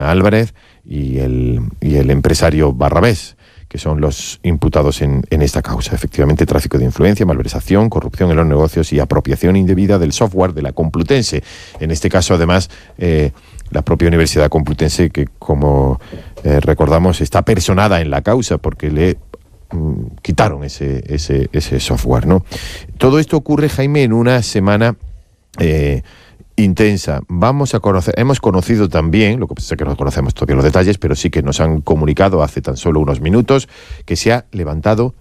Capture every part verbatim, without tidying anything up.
Álvarez y el, y el empresario Barrabés, que son los imputados en, en esta causa. Efectivamente, tráfico de influencia, malversación, corrupción en los negocios y apropiación indebida del software de la Complutense. En este caso, además, eh, la propia Universidad Complutense, que como eh, recordamos, está personada en la causa porque le mm, quitaron ese, ese, ese software, ¿no? Todo esto ocurre, Jaime, en una semana eh, intensa. Vamos a conocer, hemos conocido también, lo que pasa es que no conocemos todavía los detalles, pero sí que nos han comunicado hace tan solo unos minutos que se ha levantado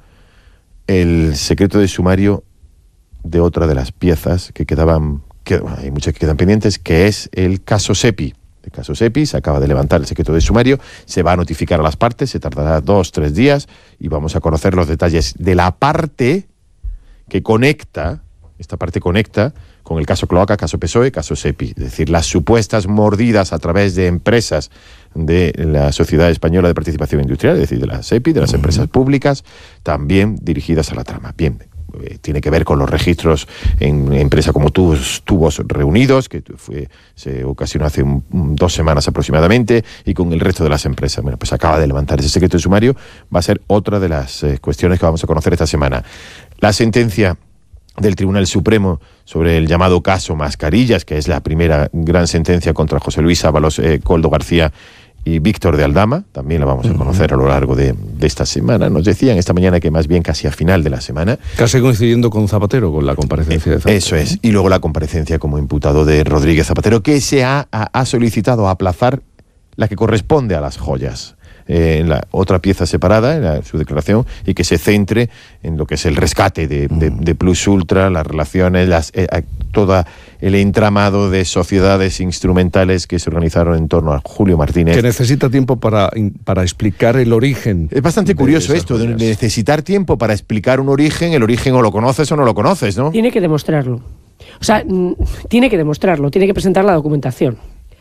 el secreto de sumario de otra de las piezas que quedaban, que, bueno, hay muchas que quedan pendientes, que es el caso SEPI. El caso SEPI se acaba de levantar el secreto de sumario, se va a notificar a las partes, se tardará dos, tres días y vamos a conocer los detalles de la parte que conecta, esta parte conecta con el caso Cloaca, caso P S O E, caso SEPI, es decir, las supuestas mordidas a través de empresas de la Sociedad Española de Participación Industrial, es decir, de la SEPI, de las empresas públicas, también dirigidas a la trama. Bien, eh, tiene que ver con los registros en empresa como tubos, tubos reunidos, que fue, se ocasionó hace un, un, dos semanas aproximadamente, y con el resto de las empresas. Bueno, pues acaba de levantar ese secreto de sumario, va a ser otra de las eh, cuestiones que vamos a conocer esta semana. La sentencia del Tribunal Supremo sobre el llamado caso Mascarillas, que es la primera gran sentencia contra José Luis Ábalos, eh, Coldo García y Víctor de Aldama, también la vamos a conocer a lo largo de, de esta semana. Nos decían esta mañana que más bien casi a final de la semana. Casi coincidiendo con Zapatero, con la comparecencia de Zapatero. Eso es, y luego la comparecencia como imputado de Rodríguez Zapatero, que se ha, ha solicitado aplazar la que corresponde a las joyas. Eh, en la otra pieza separada, en la, su declaración, y que se centre en lo que es el rescate de, de, de Plus Ultra, las relaciones, las, eh, todo el entramado de sociedades instrumentales que se organizaron en torno a Julio Martínez. Que necesita tiempo para, para explicar el origen. Es bastante curioso esto, de necesitar tiempo para explicar un origen. El origen o lo conoces o no lo conoces, ¿no? Tiene que demostrarlo. O sea, tiene que demostrarlo, tiene que presentar la documentación.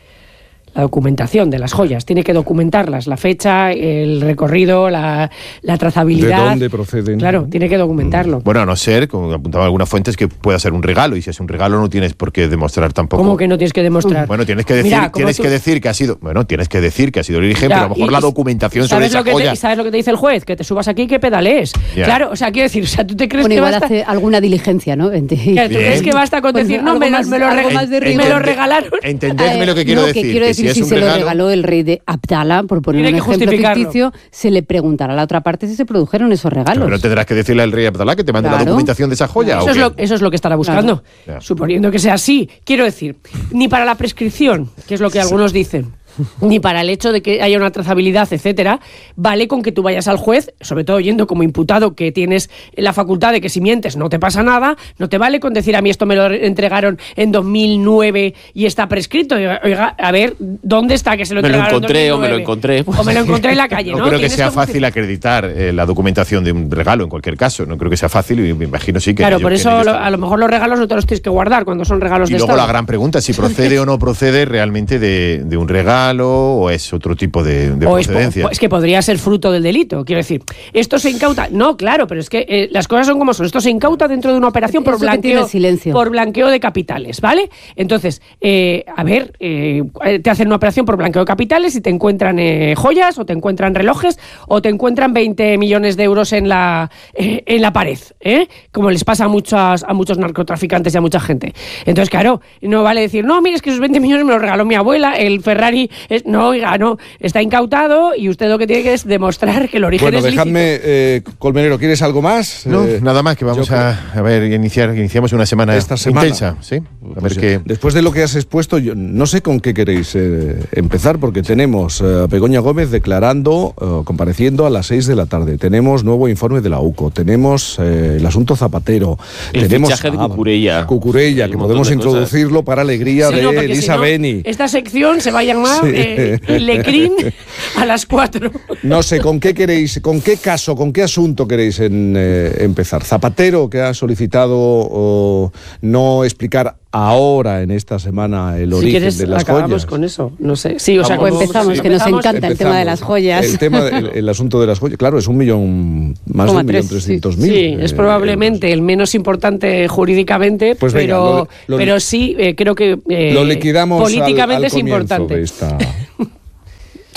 La documentación de las joyas, tiene que documentarlas, la fecha, el recorrido, la, la trazabilidad. ¿De dónde proceden? Claro, tiene que documentarlo. Bueno, a no ser, como apuntaban algunas fuentes, que pueda ser un regalo, y si es un regalo no tienes por qué demostrar tampoco. ¿Cómo que no tienes que demostrar? Bueno, tienes que decir, Mira, tienes tú... que decir que ha sido, bueno, tienes que decir que ha sido el origen, ya, pero a lo mejor y, la documentación sobre esa joya. Te, ¿Sabes lo que te dice el juez? Que te subas aquí y que pedalees. Ya. Claro, o sea, quiero decir, o sea, tú te crees bueno, que igual basta... hace alguna diligencia, ¿no? ¿Tú crees que basta con decir, no, me, más, me, lo reg... me lo regalaron? Entendedme lo que quiero decir, que si es un regalo el rey de Abdala, por poner un ejemplo ficticio, se le preguntará a la otra parte si se produjeron esos regalos. Pero tendrás que decirle al rey Abdala que te mande claro. la documentación de esa joya. Eso, ¿o es lo, eso es lo que estará buscando. Claro. Suponiendo que sea así. Quiero decir, ni para la prescripción, que es lo que sí. algunos dicen, ni para el hecho de que haya una trazabilidad, etcétera, vale con que tú vayas al juez, sobre todo yendo como imputado, que tienes la facultad de que si mientes no te pasa nada, no te vale con decir a mí esto me lo entregaron en dos mil nueve y está prescrito. Oiga, a ver, ¿dónde está que se lo me entregaron? Me lo encontré en o me lo encontré. O me lo encontré en la calle, ¿no? No creo que sea que... fácil acreditar eh, la documentación de un regalo, en cualquier caso. No creo que sea fácil y me imagino sí que... Claro, ellos, por eso ellos lo, a lo mejor los regalos no te los tienes que guardar cuando son regalos y de Estado. Y luego Estado. la gran pregunta, si procede o no procede realmente de, de un regalo o es otro tipo de, de o procedencia. Es, es que podría ser fruto del delito. Quiero decir, esto se incauta... No, claro, pero es que eh, las cosas son como son. Esto se incauta dentro de una operación por blanqueo, por blanqueo de capitales, ¿vale? Entonces, eh, a ver, eh, te hacen una operación por blanqueo de capitales y te encuentran eh, joyas o te encuentran relojes o te encuentran veinte millones de euros en la, eh, en la pared, ¿eh? Como les pasa a, muchas, a muchos narcotraficantes y a mucha gente. Entonces, claro, no vale decir, no, mire, es que esos veinte millones me los regaló mi abuela, el Ferrari... Es, no, oiga, no, está incautado y usted lo que tiene que es demostrar que el origen bueno, es lícito. Bueno, dejadme, eh, Colmenero, ¿quieres algo más? No, eh, nada más, que vamos a, a ver, iniciar, iniciamos una semana, esta semana intensa, ¿sí? A pues ver qué... Después de lo que has expuesto, yo no sé con qué queréis eh, empezar, porque tenemos eh, a Begoña Gómez declarando, eh, compareciendo a las seis de la tarde, tenemos nuevo informe de la U C O, tenemos eh, el asunto Zapatero, el tenemos fichaje de Cucurella, ah, Cucurella que podemos introducirlo para alegría sí, de no, Elisa si no, Beni. Esta sección se va a llamar... Sí. Eh, Lecrín a las cuatro. No sé, ¿con qué queréis, con qué caso, con qué asunto queréis en, eh, empezar? Zapatero, que ha solicitado oh, no explicar ahora, en esta semana, el origen si quieres, de las acabamos joyas. con eso, no sé. Sí, o sea, o empezamos, sí. que nos encanta empezamos. El tema de las joyas. El tema, el, el asunto de las joyas, claro, es un millón, más de un millón trescientos mil. Sí, sí es probablemente eh, el menos importante jurídicamente, pues venga, pero, lo, lo, pero sí, eh, creo que eh, lo liquidamos políticamente al, al es importante. De esta...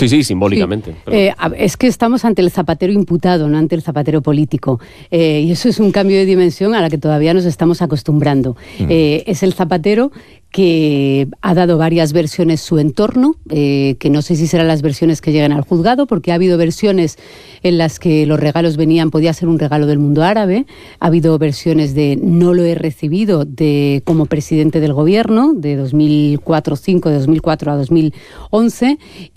Sí, sí, simbólicamente. Sí. Eh, es que estamos ante el zapatero imputado, no ante el zapatero político. Eh, y eso es un cambio de dimensión a la que todavía nos estamos acostumbrando. Mm. Eh, es el zapatero que ha dado varias versiones su entorno, eh, que no sé si serán las versiones que lleguen al juzgado, porque ha habido versiones en las que los regalos venían, podía ser un regalo del mundo árabe, ha habido versiones de no lo he recibido de como presidente del gobierno, de dos mil cuatro cinco, de dos mil cuatro a dos mil once,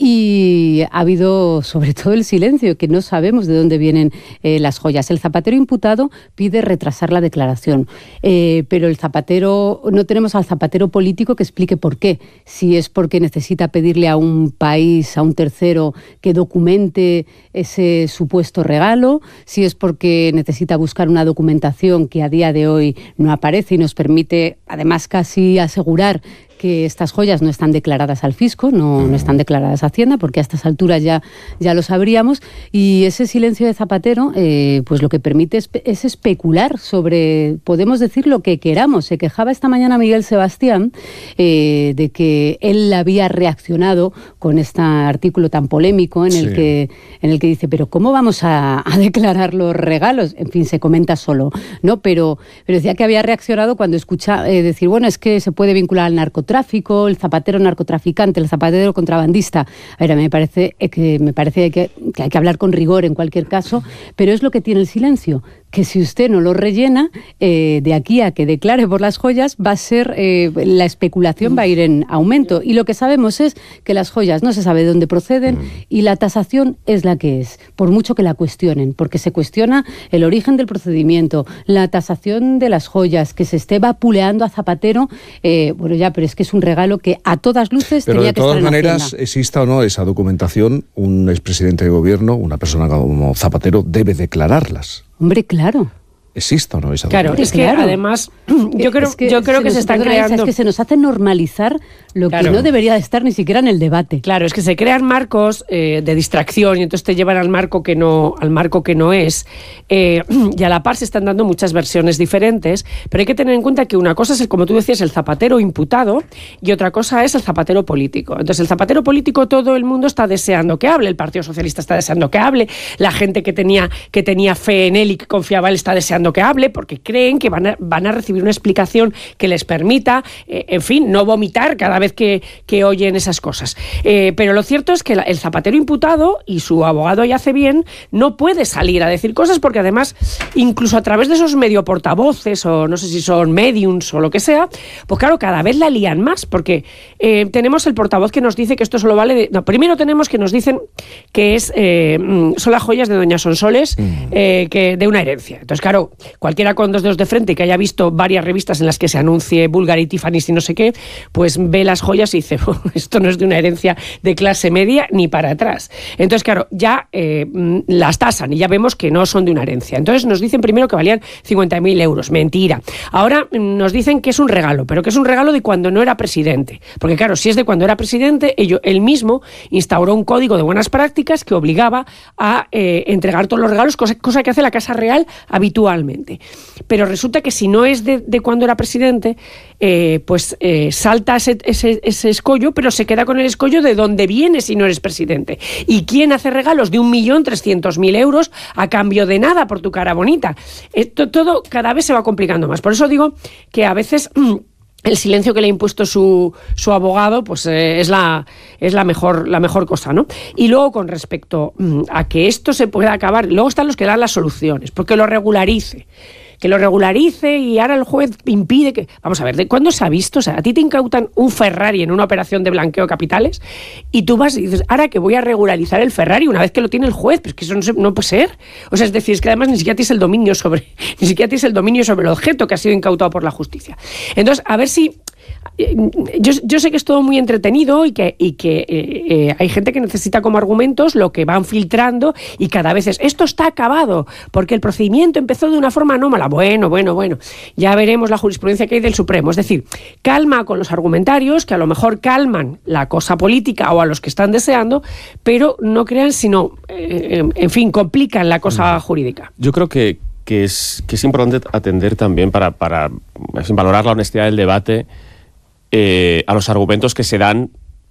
y ha habido sobre todo el silencio, que no sabemos de dónde vienen eh, las joyas. El zapatero imputado pide retrasar la declaración, eh, pero el zapatero, no tenemos al zapatero político político que explique por qué. Si es porque necesita pedirle a un país, a un tercero, que documente ese supuesto regalo, si es porque necesita buscar una documentación que a día de hoy no aparece y nos permite, además, casi asegurar que estas joyas no están declaradas al fisco, no, no están declaradas a Hacienda, porque a estas alturas ya, ya lo sabríamos, y ese silencio de Zapatero eh, pues lo que permite es, es especular sobre, podemos decir lo que queramos. Se quejaba esta mañana Miguel Sebastián eh, de que él había reaccionado con este artículo tan polémico en el, sí. que, en el que dice, pero ¿cómo vamos a, a declarar los regalos? En fin, se comenta solo, ¿no? Pero, pero decía que había reaccionado cuando escucha eh, decir, bueno, es que se puede vincular al narcotráfico, tráfico, el zapatero narcotraficante, el zapatero contrabandista. A ver, me parece que me parece que, que hay que hablar con rigor en cualquier caso, pero es lo que tiene el silencio, que si usted no lo rellena, eh, de aquí a que declare por las joyas, va a ser, eh, la especulación va a ir en aumento. Y lo que sabemos es que las joyas no se sabe de dónde proceden y la tasación es la que es, por mucho que la cuestionen, porque se cuestiona el origen del procedimiento, la tasación de las joyas, que se esté vapuleando a Zapatero, eh, bueno ya, pero es que es un regalo que a todas luces pero tenía que estar en Pero de todas maneras, Hacienda. Exista o no esa documentación, un expresidente de gobierno, una persona como Zapatero, debe declararlas. Hombre, claro. ¿Exista o no esa Claro, es que claro. además yo creo, es que yo creo se que se están creando... Es que se nos hace normalizar lo claro. que no debería de estar ni siquiera en el debate. Claro, es que se crean marcos eh, de distracción y entonces te llevan al marco que no, al marco que no es. Eh, y a la par se están dando muchas versiones diferentes, pero hay que tener en cuenta que una cosa es, el, como tú decías, el zapatero imputado y otra cosa es el zapatero político. Entonces el zapatero político todo el mundo está deseando que hable, el Partido Socialista está deseando que hable, la gente que tenía, que tenía fe en él y que confiaba en él está deseando que hable, porque creen que van a, van a recibir una explicación que les permita, eh, en fin, no vomitar cada vez que, que oyen esas cosas. Eh, pero lo cierto es que la, el zapatero imputado, y su abogado ya hace bien, no puede salir a decir cosas porque además, incluso a través de esos medio portavoces, o no sé si son mediums o lo que sea, pues claro, cada vez la lían más, porque eh, tenemos el portavoz que nos dice que esto solo vale de... No, primero tenemos que nos dicen que es eh, son las joyas de doña Sonsoles eh, que de una herencia. Entonces, claro, cualquiera con dos dedos de frente que haya visto varias revistas en las que se anuncie Bulgari, Tiffany's y no sé qué, pues ve las joyas y dice, oh, esto no es de una herencia de clase media ni para atrás. Entonces, claro, ya eh, las tasan y ya vemos que no son de una herencia. Entonces nos dicen primero que valían cincuenta mil euros. Mentira. Ahora nos dicen que es un regalo, pero que es un regalo de cuando no era presidente. Porque claro, si es de cuando era presidente, ello, él mismo instauró un código de buenas prácticas que obligaba a eh, entregar todos los regalos, cosa, cosa que hace la Casa Real habitualmente. Pero resulta que si no es de, de cuando era presidente, eh, pues eh, salta ese, ese, ese escollo, pero se queda con el escollo de dónde viene si no eres presidente. ¿Y quién hace regalos de un millón trescientos mil euros a cambio de nada por tu cara bonita? Esto todo cada vez se va complicando más. Por eso digo que a veces... el silencio que le ha impuesto su, su abogado, pues eh, es, la, es la, mejor, la mejor cosa, ¿no? Y luego, con respecto mm, a que esto se pueda acabar, luego están los que dan las soluciones, porque lo regularice. Que lo regularice y ahora el juez impide que... Vamos a ver, ¿de cuándo se ha visto? O sea, a ti te incautan un Ferrari en una operación de blanqueo de capitales y tú vas y dices, ahora que voy a regularizar el Ferrari una vez que lo tiene el juez, pero es que eso no, se, no puede ser. O sea, es decir, es que además ni siquiera tienes el dominio sobre, ni siquiera tienes el dominio sobre el objeto que ha sido incautado por la justicia. Entonces, a ver si... Yo, yo sé que es todo muy entretenido y que, y que eh, eh, hay gente que necesita como argumentos lo que van filtrando y cada vez es, esto está acabado porque el procedimiento empezó de una forma anómala. Bueno, bueno, bueno, ya veremos la jurisprudencia que hay del Supremo. Es decir, calma con los argumentarios que a lo mejor calman la cosa política o a los que están deseando, pero no crean, sino, eh, en fin, complican la cosa jurídica. Yo creo que, que, es, que es importante atender también para, para valorar la honestidad del debate, Eh, a los argumentos que se dan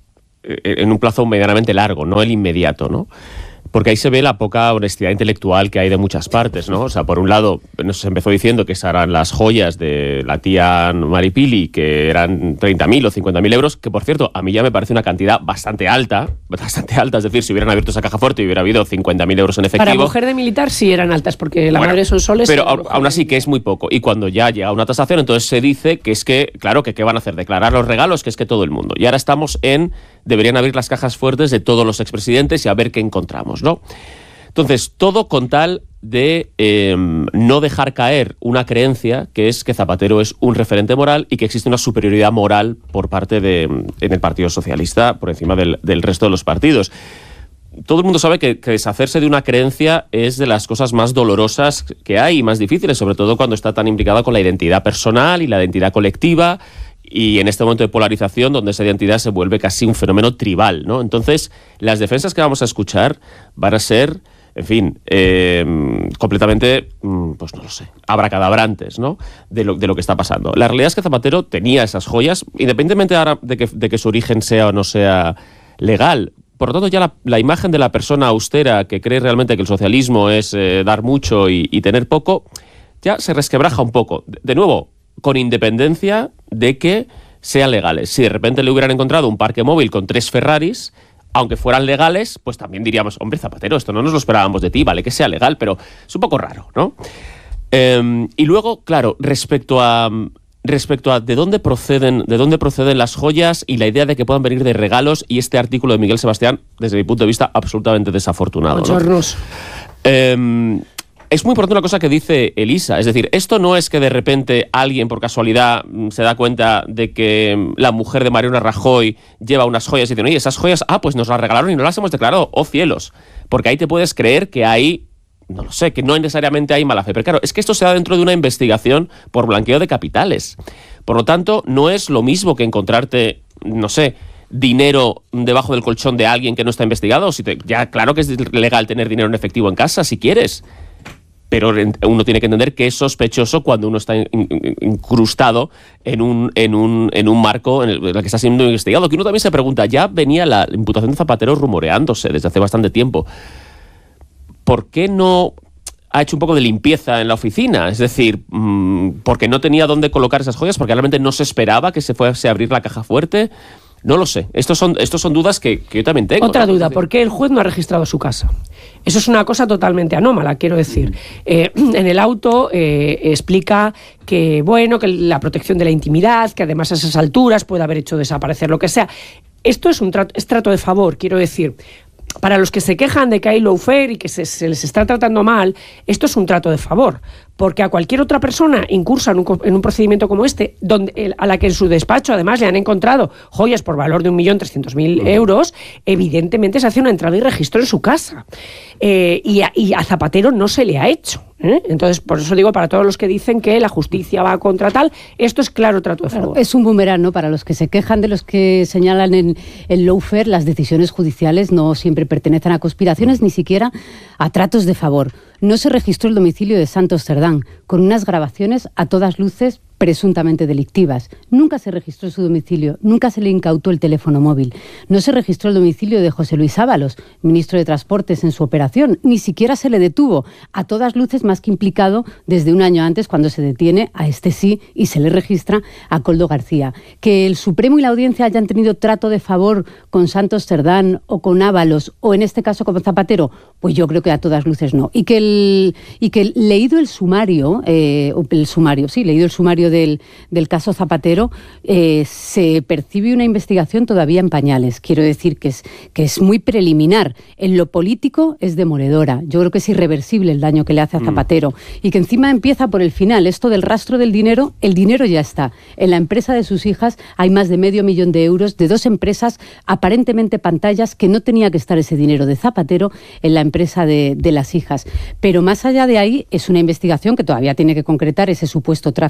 en un plazo medianamente largo, no el inmediato, ¿no? Porque ahí se ve la poca honestidad intelectual que hay de muchas partes, ¿no? O sea, por un lado, nos empezó diciendo que esas eran las joyas de la tía Maripili, que eran treinta mil o cincuenta mil euros, que por cierto, a mí ya me parece una cantidad bastante alta, bastante alta, es decir, si hubieran abierto esa caja fuerte y hubiera habido cincuenta mil euros en efectivo... Para mujer de militar sí eran altas, porque la bueno, madre son soles... Pero aún, aún así que es muy poco. Y cuando ya llega una tasación, entonces se dice que es que, claro, que ¿qué van a hacer? Declarar los regalos, que es que todo el mundo. Y ahora estamos en... Deberían abrir las cajas fuertes de todos los expresidentes y a ver qué encontramos, ¿no? Entonces, todo con tal de eh, no dejar caer una creencia que es que Zapatero es un referente moral y que existe una superioridad moral por parte de en el Partido Socialista por encima del, del resto de los partidos. Todo el mundo sabe que, que deshacerse de una creencia es de las cosas más dolorosas que hay y más difíciles, sobre todo cuando está tan implicada con la identidad personal y la identidad colectiva, y en este momento de polarización donde esa identidad se vuelve casi un fenómeno tribal, ¿no? Entonces, las defensas que vamos a escuchar van a ser... En fin, eh, completamente, pues no lo sé, abracadabrantes, ¿no? De lo, de lo que está pasando. La realidad es que Zapatero tenía esas joyas, independientemente ahora de que, de que su origen sea o no sea legal. Por lo tanto, ya la, la imagen de la persona austera que cree realmente que el socialismo es eh, dar mucho y, y tener poco, ya se resquebraja un poco. De, de nuevo, con independencia de que sean legales. Si de repente le hubieran encontrado un parque móvil con tres Ferraris... Aunque fueran legales, pues también diríamos, hombre, Zapatero, esto no nos lo esperábamos de ti, vale que sea legal, pero es un poco raro, ¿no? Eh, y luego, claro, respecto a respecto a de dónde proceden, de dónde proceden las joyas y la idea de que puedan venir de regalos, y este artículo de Miguel Sebastián, desde mi punto de vista, absolutamente desafortunado, ¿no? Eh, Es muy importante una cosa que dice Elisa, es decir, esto no es que de repente alguien por casualidad se da cuenta de que la mujer de Mariano Rajoy lleva unas joyas y dice, oye, esas joyas, ah, pues nos las regalaron y no las hemos declarado, oh cielos, porque ahí te puedes creer que hay, no lo sé, que no necesariamente hay mala fe, pero claro, es que esto se da dentro de una investigación por blanqueo de capitales, por lo tanto, no es lo mismo que encontrarte, no sé, dinero debajo del colchón de alguien que no está investigado, si te, ya claro que es legal tener dinero en efectivo en casa, si quieres. Pero uno tiene que entender que es sospechoso cuando uno está incrustado en un, en un, en un marco en el, en el que está siendo investigado. Que uno también se pregunta, ya venía la imputación de Zapatero rumoreándose desde hace bastante tiempo. ¿Por qué no ha hecho un poco de limpieza en la oficina? Es decir, ¿porque no tenía dónde colocar esas joyas? ¿Porque realmente no se esperaba que se fuese a abrir la caja fuerte? No lo sé. Estos son, estos son dudas que, que yo también tengo. Otra ¿no? duda, ¿por qué el juez no ha registrado su casa? Eso es una cosa totalmente anómala, quiero decir. Eh, en el auto eh, explica que, bueno, que la protección de la intimidad, que además a esas alturas puede haber hecho desaparecer lo que sea. Esto es un trato, es trato de favor, quiero decir. Para los que se quejan de que hay lawfare y que se, se les está tratando mal, esto es un trato de favor, porque a cualquier otra persona incursa en un, en un procedimiento como este, donde el, a la que en su despacho además le han encontrado joyas por valor de un millón trescientos mil euros, evidentemente se hace una entrada y registro en su casa. Eh, y, a, y a Zapatero no se le ha hecho. ¿eh? Entonces, por eso digo, para todos los que dicen que la justicia va contra tal, esto es claro trato de favor. Claro, es un boomerang, ¿no? Para los que se quejan de los que señalan en el lawfare, las decisiones judiciales no siempre pertenecen a conspiraciones, ni siquiera a tratos de favor. No se registró el domicilio de Santos Cerdán, con unas grabaciones a todas luces presuntamente delictivas. Nunca se registró su domicilio, nunca se le incautó el teléfono móvil. No se registró el domicilio de José Luis Ábalos, ministro de Transportes, en su operación. Ni siquiera se le detuvo, a todas luces más que implicado desde un año antes, cuando se detiene a este sí y se le registra a Koldo García. Que el Supremo y la Audiencia hayan tenido trato de favor con Santos Cerdán o con Ábalos, o en este caso con Zapatero, pues yo creo que a todas luces no. Y que el, y que leído el sumario, eh, el sumario, sí, leído el sumario Del, del caso Zapatero, eh, se percibe una investigación todavía en pañales. Quiero decir que es, que es muy preliminar. En lo político es demoledora. Yo creo que es irreversible el daño que le hace a Zapatero. Mm. Y que encima empieza por el final. Esto del rastro del dinero, el dinero ya está. En la empresa de sus hijas hay más de medio millón de euros de dos empresas, aparentemente pantallas, que no tenía que estar ese dinero de Zapatero en la empresa de, de las hijas. Pero más allá de ahí, es una investigación que todavía tiene que concretar ese supuesto tráfico de influencia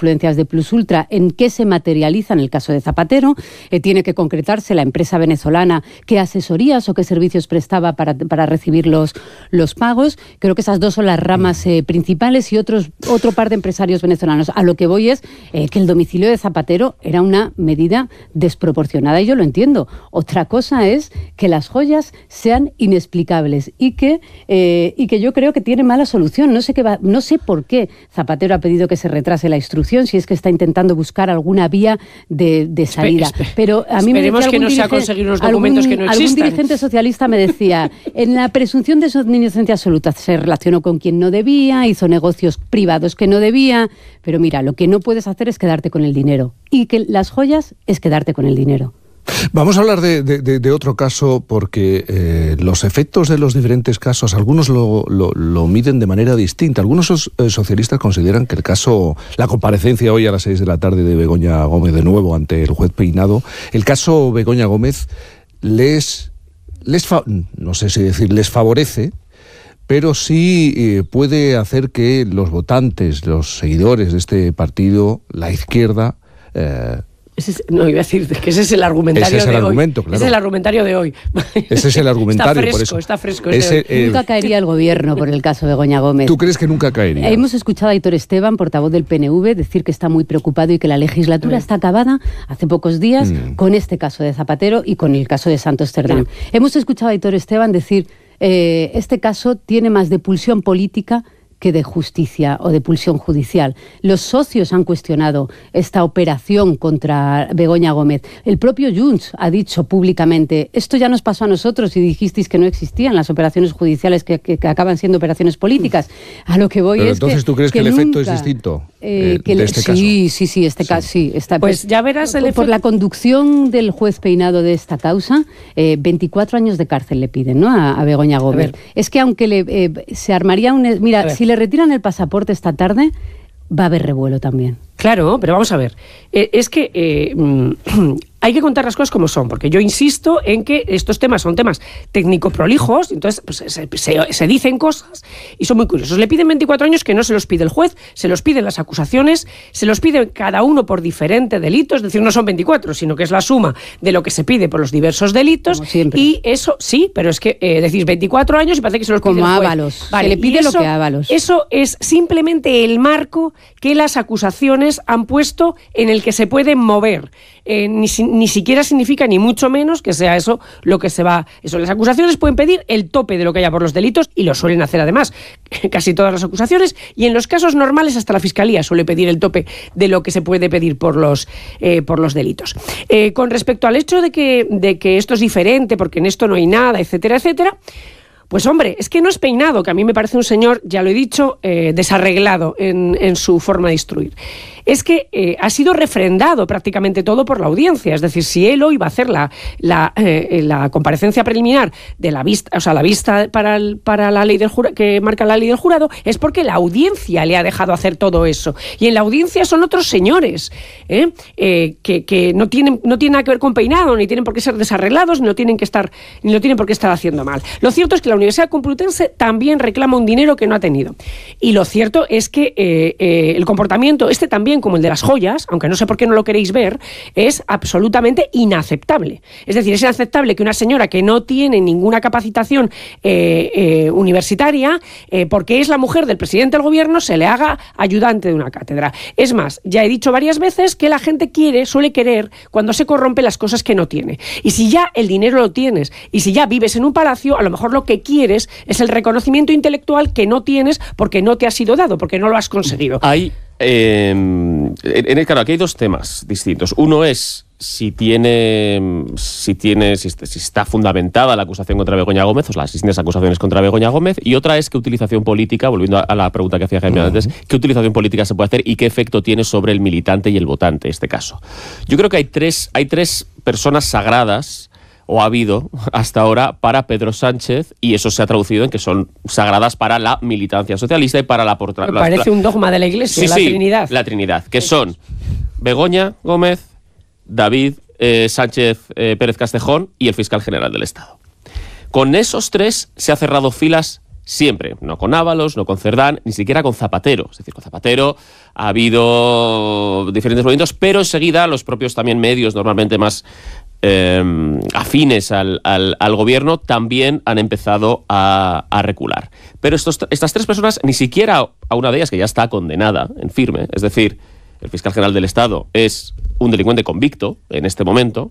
influencias de Plus Ultra, en qué se materializa en el caso de Zapatero. Eh, tiene que concretarse la empresa venezolana qué asesorías o qué servicios prestaba para, para recibir los, los pagos. Creo que esas dos son las ramas eh, principales y otros, otro par de empresarios venezolanos. A lo que voy es eh, que el domicilio de Zapatero era una medida desproporcionada y yo lo entiendo. Otra cosa es que las joyas sean inexplicables y que, eh, y que yo creo que tiene mala solución. No sé, qué va, no sé por qué Zapatero ha pedido que se retrase la instrucción, si es que está intentando buscar alguna vía de, de salida. Espe, espe, Pero a mí esperemos me decía que no sea conseguir unos documentos algún, que no existan. Algún dirigente socialista me decía, en la presunción de inocencia absoluta se relacionó con quien no debía, hizo negocios privados que no debía, pero mira, lo que no puedes hacer es quedarte con el dinero. Y que las joyas es quedarte con el dinero. Vamos a hablar de, de, de otro caso porque eh, los efectos de los diferentes casos, algunos lo, lo, lo miden de manera distinta. Algunos sos, eh, socialistas consideran que el caso, la comparecencia hoy a las seis de la tarde de Begoña Gómez de nuevo ante el juez Peinado, el caso Begoña Gómez les, les fa, no sé si decir les favorece, pero sí eh, puede hacer que los votantes, los seguidores de este partido, la izquierda, eh, Ese es, no, iba a decir que ese es el argumentario ese es el de argumento, hoy. Claro. Ese es el argumentario de hoy. Ese es el argumentario, está fresco, por eso. Está fresco, ese, ese eh, Nunca caería el gobierno por el caso Begoña Gómez. ¿Tú crees que nunca caería? Hemos escuchado a Aitor Esteban, portavoz del P N V, decir que está muy preocupado y que la legislatura mm. está acabada hace pocos días mm. con este caso de Zapatero y con el caso de Santos Cerdán. Sí. Hemos escuchado a Aitor Esteban decir eh, este caso tiene más de pulsión política que de justicia o de pulsión judicial. Los socios han cuestionado esta operación contra Begoña Gómez. El propio Junts ha dicho públicamente, esto ya nos pasó a nosotros y dijisteis que no existían las operaciones judiciales que, que, que acaban siendo operaciones políticas. A lo que voy Pero es entonces que, tú crees que, que el nunca, efecto es distinto eh, que de este sí, caso. Sí, sí, sí, este sí. caso sí. Está, pues, pues ya verás el por, efecto. Por la conducción del juez Peinado de esta causa, eh, veinticuatro años de cárcel le piden, ¿no? A, a Begoña Gómez. A es que aunque le, eh, se armaría un... Mira, si le retiran el pasaporte esta tarde, va a haber revuelo también. Claro, pero vamos a ver. Eh, es que eh, hay que contar las cosas como son, porque yo insisto en que estos temas son temas técnico-prolijos, entonces pues, se, se, se dicen cosas y son muy curiosos. Le piden veinticuatro años que no se los pide el juez, se los piden las acusaciones, se los pide cada uno por diferente delito, es decir, no son veinticuatro, sino que es la suma de lo que se pide por los diversos delitos. Como siempre. Y eso, sí, pero es que eh, decís veinticuatro años y parece que se los pide como el juez. Ábalos. Vale, se le pide eso, lo que Ábalos. Eso es simplemente el marco que las acusaciones han puesto en el que se pueden mover. Eh, ni, ni siquiera significa, ni mucho menos, que sea eso lo que se va... Eso, las acusaciones pueden pedir el tope de lo que haya por los delitos, y lo suelen hacer además casi todas las acusaciones, y en los casos normales hasta la Fiscalía suele pedir el tope de lo que se puede pedir por los, eh, por los delitos. Eh, con respecto al hecho de que, de que esto es diferente, porque en esto no hay nada, etcétera, etcétera... Pues hombre, es que no es Peinado, que a mí me parece un señor, ya lo he dicho, eh, desarreglado en, en su forma de instruir. Es que eh, ha sido refrendado prácticamente todo por la audiencia. Es decir, si él hoy va a hacer la, la, eh, la comparecencia preliminar de la vista, o sea, la vista para, el, para la ley del jurado, que marca la ley del jurado, es porque la audiencia le ha dejado hacer todo eso. Y en la audiencia son otros señores ¿eh? Eh, que, que no tienen, no tienen nada que ver con Peinado, ni tienen por qué ser desarreglados, ni lo tienen que estar, ni lo tienen por qué estar haciendo mal. Lo cierto es que la Universidad Complutense también reclama un dinero que no ha tenido. Y lo cierto es que eh, eh, el comportamiento, este también como el de las joyas, aunque no sé por qué no lo queréis ver, es absolutamente inaceptable. Es decir, es inaceptable que una señora que no tiene ninguna capacitación eh, eh, universitaria, eh, porque es la mujer del presidente del gobierno, se le haga ayudante de una cátedra. Es más, ya he dicho varias veces que la gente quiere, suele querer, cuando se corrompe las cosas que no tiene. Y si ya el dinero lo tienes, y si ya vives en un palacio, a lo mejor lo que quieres es el reconocimiento intelectual que no tienes porque no te ha sido dado, porque no lo has conseguido. Hay, eh, en el, claro, aquí hay dos temas distintos. Uno es si tiene, si tiene, si está fundamentada la acusación contra Begoña Gómez, o las distintas acusaciones contra Begoña Gómez, y otra es qué utilización política, volviendo a la pregunta que hacía Jaime uh-huh. antes, qué utilización política se puede hacer y qué efecto tiene sobre el militante y el votante, en este caso. Yo creo que hay tres, hay tres personas sagradas, o ha habido hasta ahora, para Pedro Sánchez, y eso se ha traducido en que son sagradas para la militancia socialista y para la... Portra- Me parece la, un dogma de la Iglesia, sí, la sí, Trinidad. la Trinidad, que son Begoña Gómez, David eh, Sánchez eh, Pérez Castejón y el fiscal general del Estado. Con esos tres se ha cerrado filas Siempre, no con Ábalos, no con Cerdán, ni siquiera con Zapatero. Es decir, con Zapatero ha habido diferentes movimientos, pero enseguida los propios también medios, normalmente más eh, afines al, al, al gobierno, también han empezado a, a recular. Pero estos, estas tres personas, ni siquiera a una de ellas, que ya está condenada en firme, es decir, el fiscal general del Estado es un delincuente convicto en este momento,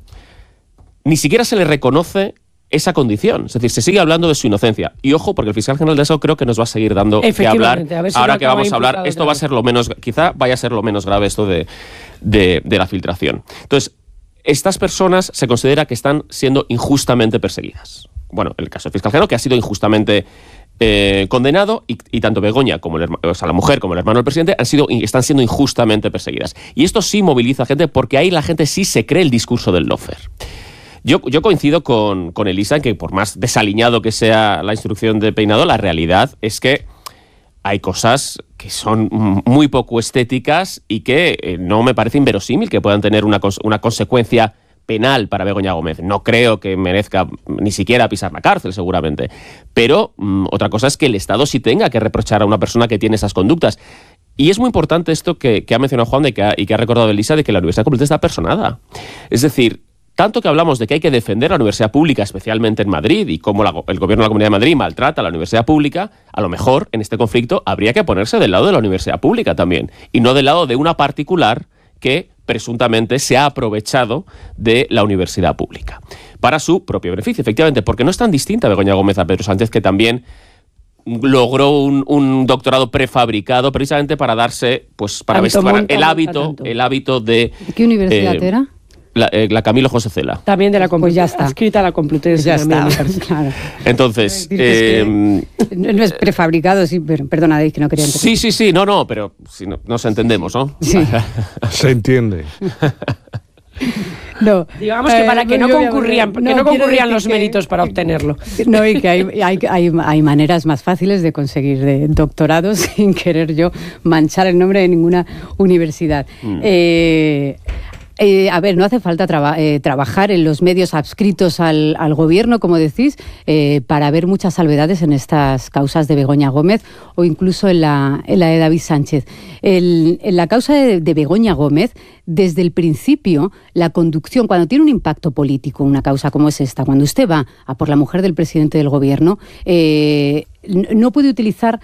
ni siquiera se le reconoce esa condición. Es decir, se sigue hablando de su inocencia. Y ojo, porque el fiscal general de eso creo que nos va a seguir dando que hablar. Si ahora que vamos a hablar, esto va a ser lo menos, quizá vaya a ser lo menos grave esto de, de, de la filtración. Entonces, estas personas se considera que están siendo injustamente perseguidas. Bueno, el caso del fiscal general, que ha sido injustamente eh, condenado, y, y tanto Begoña como el, o sea, la mujer como el hermano del presidente han sido, están siendo injustamente perseguidas. Y esto sí moviliza a gente, porque ahí la gente sí se cree el discurso del lawfare. Yo, yo coincido con, con Elisa en que, por más desaliñado que sea la instrucción de Peinado, la realidad es que hay cosas que son muy poco estéticas y que eh, no me parece inverosímil que puedan tener una, una consecuencia penal para Begoña Gómez. No creo que merezca ni siquiera pisar la cárcel, seguramente. Pero mmm, otra cosa es que el Estado sí tenga que reprochar a una persona que tiene esas conductas. Y es muy importante esto que, que ha mencionado Juan de que ha, y que ha recordado Elisa, de que la Universidad Complutense está personada. Es decir, tanto que hablamos de que hay que defender la universidad pública, especialmente en Madrid, y cómo la, el gobierno de la Comunidad de Madrid maltrata a la universidad pública, a lo mejor en este conflicto habría que ponerse del lado de la universidad pública también, y no del lado de una particular que presuntamente se ha aprovechado de la universidad pública para su propio beneficio, efectivamente, porque no es tan distinta Begoña Gómez a Pedro Sánchez, que también logró un, un doctorado prefabricado precisamente para darse, pues, para vestir el hábito, el hábito de... ¿De qué universidad eh, era? La, eh, la Camilo José Cela. También de la Complutense. Pues ya está. Escrita a la Complutense. Ya está. Claro. Entonces... Eh, es que no es prefabricado, sí, pero perdona, que no quería entender. Sí, sí, sí, no, no, pero si no, nos entendemos, ¿no? Sí. Se entiende. No, digamos que para eh, que no concurrían, no, que no concurrían los que, méritos para obtenerlo. No, y que hay, hay, hay, hay maneras más fáciles de conseguir de doctorados sin querer yo manchar el nombre de ninguna universidad. Mm. Eh, Eh, a ver, no hace falta traba, eh, trabajar en los medios adscritos al, al gobierno, como decís, eh, para ver muchas salvedades en estas causas de Begoña Gómez o incluso en la, en la de David Sánchez. El, en la causa de, de Begoña Gómez, desde el principio, la conducción, cuando tiene un impacto político, una causa como es esta, cuando usted va a por la mujer del presidente del gobierno, eh, no puede utilizar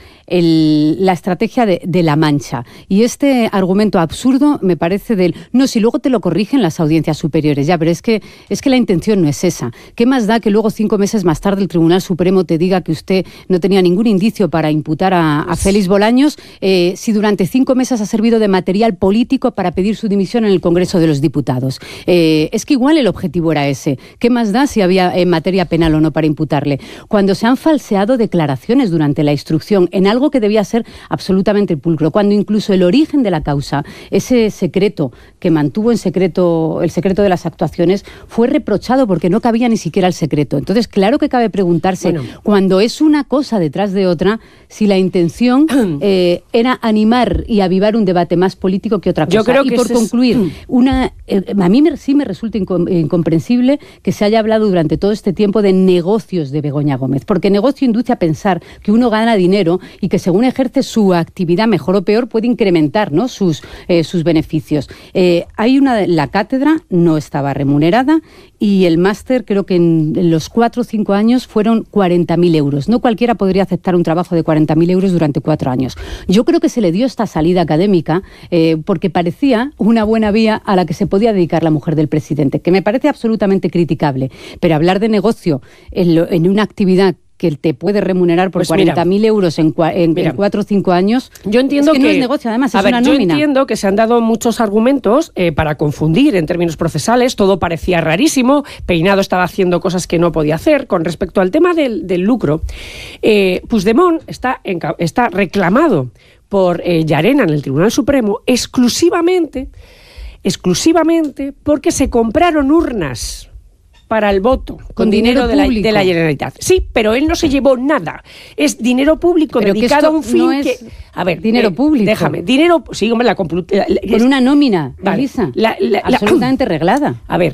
el, la estrategia de, de la mancha. Y este argumento absurdo me parece del, no, si luego te lo corrigen las audiencias superiores, ya, pero es que, es que la intención no es esa. ¿Qué más da que luego cinco meses más tarde el Tribunal Supremo te diga que usted no tenía ningún indicio para imputar a, a Félix Bolaños eh, si durante cinco meses ha servido de material político para pedir su dimisión en el Congreso de los Diputados? Eh, es que igual el objetivo era ese. ¿Qué más da si había en materia penal o no para imputarle? Cuando se han falseado declaraciones durante la instrucción en algo que debía ser absolutamente pulcro, cuando incluso el origen de la causa, ese secreto que mantuvo en secreto, el secreto de las actuaciones, fue reprochado porque no cabía ni siquiera el secreto. Entonces, claro que cabe preguntarse, bueno, cuando es una cosa detrás de otra, si la intención eh, era animar y avivar un debate más político que otra cosa. Yo creo y que por concluir, es... una, eh, a mí me, sí me resulta incom- incomprensible que se haya hablado durante todo este tiempo de negocios de Begoña Gómez, porque negocio induce a pensar que uno gana dinero y que según ejerce su actividad mejor o peor puede incrementar, ¿no?, sus, eh, sus beneficios. Eh, hay una, la cátedra no estaba remunerada y el máster creo que en, en los cuatro o cinco años fueron cuarenta mil euros. No cualquiera podría aceptar un trabajo de cuarenta mil euros durante cuatro años. Yo creo que se le dio esta salida académica eh, porque parecía una buena vía a la que se podía dedicar la mujer del presidente, que me parece absolutamente criticable. Pero hablar de negocio en, lo, en una actividad que te puede remunerar por pues cuarenta mil euros en, en, en cuatro o cinco años. Yo entiendo es que, que no es negocio, además, es a ver, una yo nómina. entiendo que se han dado muchos argumentos eh, para confundir en términos procesales, todo parecía rarísimo, Peinado estaba haciendo cosas que no podía hacer. Con respecto al tema del, del lucro, eh, Puigdemont está, en, está reclamado por eh, Llarena en el Tribunal Supremo exclusivamente, exclusivamente porque se compraron urnas para el voto, con, con dinero, dinero de, la, de la Generalitat. Sí, pero él no se llevó nada. Es dinero público pero dedicado a un fin no es que... A ver, dinero eh, público. Déjame, dinero... Sí, hombre, la... Complu- con una nómina, vale, Elisa, la, la, absolutamente la, reglada. A ver,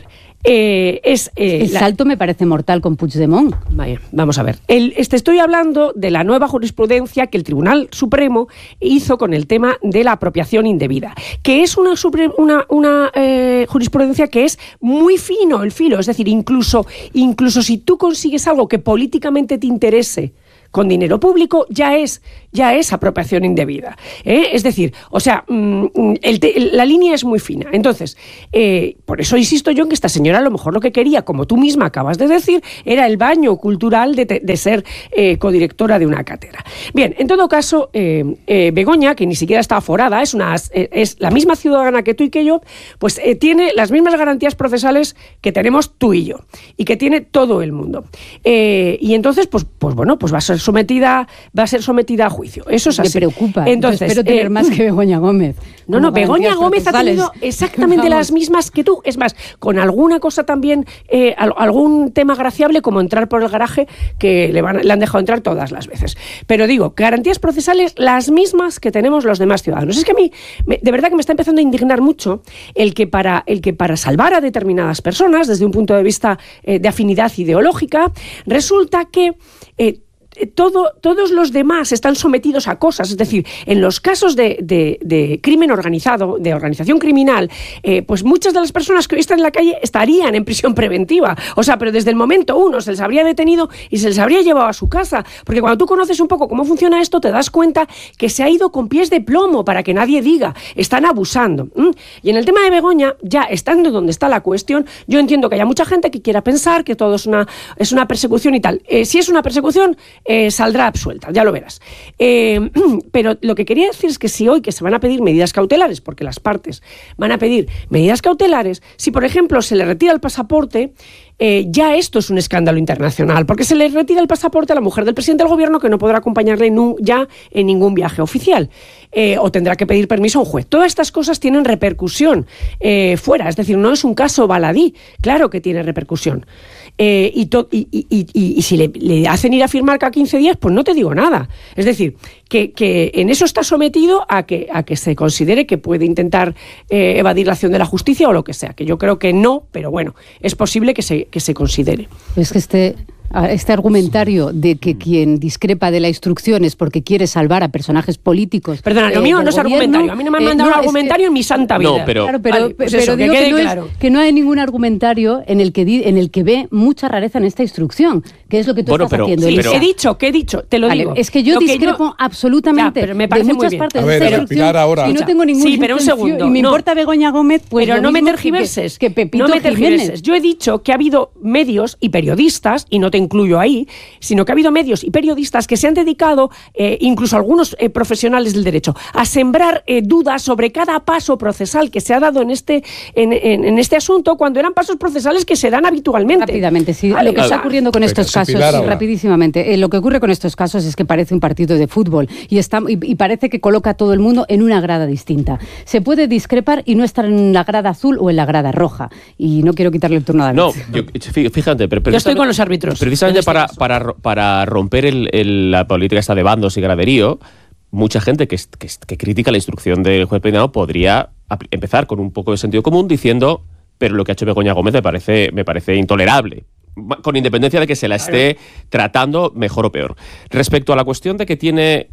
Eh, es, eh, el salto la... me parece mortal con Puigdemont. Vaya, vamos a ver. El, este, estoy hablando de la nueva jurisprudencia que el Tribunal Supremo hizo con el tema de la apropiación indebida, que es una, una, una eh, jurisprudencia que es muy fino el filo, es decir, incluso, incluso si tú consigues algo que políticamente te interese con dinero público, ya es, ya es apropiación indebida. ¿eh? Es decir, o sea, el te, la línea es muy fina. Entonces, eh, por eso insisto yo en que esta señora a lo mejor lo que quería, como tú misma acabas de decir, era el baño cultural de, de ser eh, codirectora de una cátedra. Bien, en todo caso, eh, eh, Begoña, que ni siquiera está aforada, es, una, eh, es la misma ciudadana que tú y que yo, pues eh, tiene las mismas garantías procesales que tenemos tú y yo, y que tiene todo el mundo. Eh, y entonces, pues, pues bueno, pues va a ser sometida va a ser sometida a juicio. Eso es así. Me preocupa. Entonces, espero eh, tener más que Begoña Gómez. No, no, Begoña Gómez ha tenido exactamente las mismas que tú. Es más, con alguna cosa también, eh, algún tema agraciable como entrar por el garaje, que le, van, le han dejado entrar todas las veces. Pero digo, garantías procesales las mismas que tenemos los demás ciudadanos. Es que a mí, me, de verdad que me está empezando a indignar mucho el que para, el que para salvar a determinadas personas, desde un punto de vista eh, de afinidad ideológica, resulta que eh, Todo, todos los demás están sometidos a cosas, es decir, en los casos de, de, de crimen organizado, de organización criminal, eh, pues muchas de las personas que hoy están en la calle estarían en prisión preventiva, o sea, pero desde el momento uno se les habría detenido y se les habría llevado a su casa, porque cuando tú conoces un poco cómo funciona esto, te das cuenta que se ha ido con pies de plomo para que nadie diga, están abusando. ¿Mm? Y en el tema de Begoña, ya estando donde está la cuestión, yo entiendo que haya mucha gente que quiera pensar que todo es una, es una persecución y tal. Eh, si es una persecución, Eh, saldrá absuelta, ya lo verás. Eh, pero lo que quería decir es que si hoy que se van a pedir medidas cautelares, porque las partes van a pedir medidas cautelares, si por ejemplo se le retira el pasaporte, eh, ya esto es un escándalo internacional, porque se le retira el pasaporte a la mujer del presidente del gobierno que no podrá acompañarle nu, ya en ningún viaje oficial, eh, o tendrá que pedir permiso a un juez. Todas estas cosas tienen repercusión eh, fuera, es decir, no es un caso baladí, claro que tiene repercusión. Eh, y, to, y, y, y, y si le, le hacen ir a firmar cada quince días, pues no te digo nada. Es decir, que, que en eso está sometido a que, a que se considere que puede intentar eh, evadir la acción de la justicia o lo que sea, que yo creo que no, pero bueno, es posible que se, que se considere. Es que este... este argumentario de que quien discrepa de la instrucción es porque quiere salvar a personajes políticos. Perdona, lo eh, mío no es gobierno, argumentario. A mí no me han mandado eh, no, un argumentario que, en mi santa vida. No, pero, claro, pero, vale, pues pero eso, digo que, que, no claro. es, que no hay ningún argumentario en el que, di, en el que ve mucha rareza en esta instrucción, que es lo que tú bueno, estás pero, haciendo. Sí, pero, he dicho, que he dicho, te lo vale, digo. Es que yo lo discrepo que yo, absolutamente ya, me de muchas partes a de ver, esta instrucción ahora. y no tengo ningún Sí, pero un segundo. Y me no. importa Begoña Gómez, pues pero lo no me mismo tergiverses. Que, que Pepito no me tergiverses. Jiménez. Yo he dicho que ha habido medios y periodistas, y no te incluyo ahí, sino que ha habido medios y periodistas que se han dedicado, eh, incluso algunos eh, profesionales del derecho, a sembrar eh, dudas sobre cada paso procesal que se ha dado en este, en, en, en este asunto, cuando eran pasos procesales que se dan habitualmente. Rápidamente, sí. Vale, lo que está ocurriendo con estos casos, sí, rapidísimamente, eh, lo que ocurre con estos casos es que parece un partido de fútbol y, está, y, y parece que coloca a todo el mundo en una grada distinta. Se puede discrepar y no estar en la grada azul o en la grada roja. Y no quiero quitarle el turno a David. No, yo, fíjate, pero yo estoy con los árbitros. Precisamente este para, para, para romper el, el, la política esta de bandos y graderío, mucha gente que, que, que critica la instrucción del juez Peinado podría empezar con un poco de sentido común diciendo, pero lo que ha hecho Begoña Gómez me parece, me parece intolerable, con independencia de que se la esté tratando mejor o peor. Respecto a la cuestión de que tiene,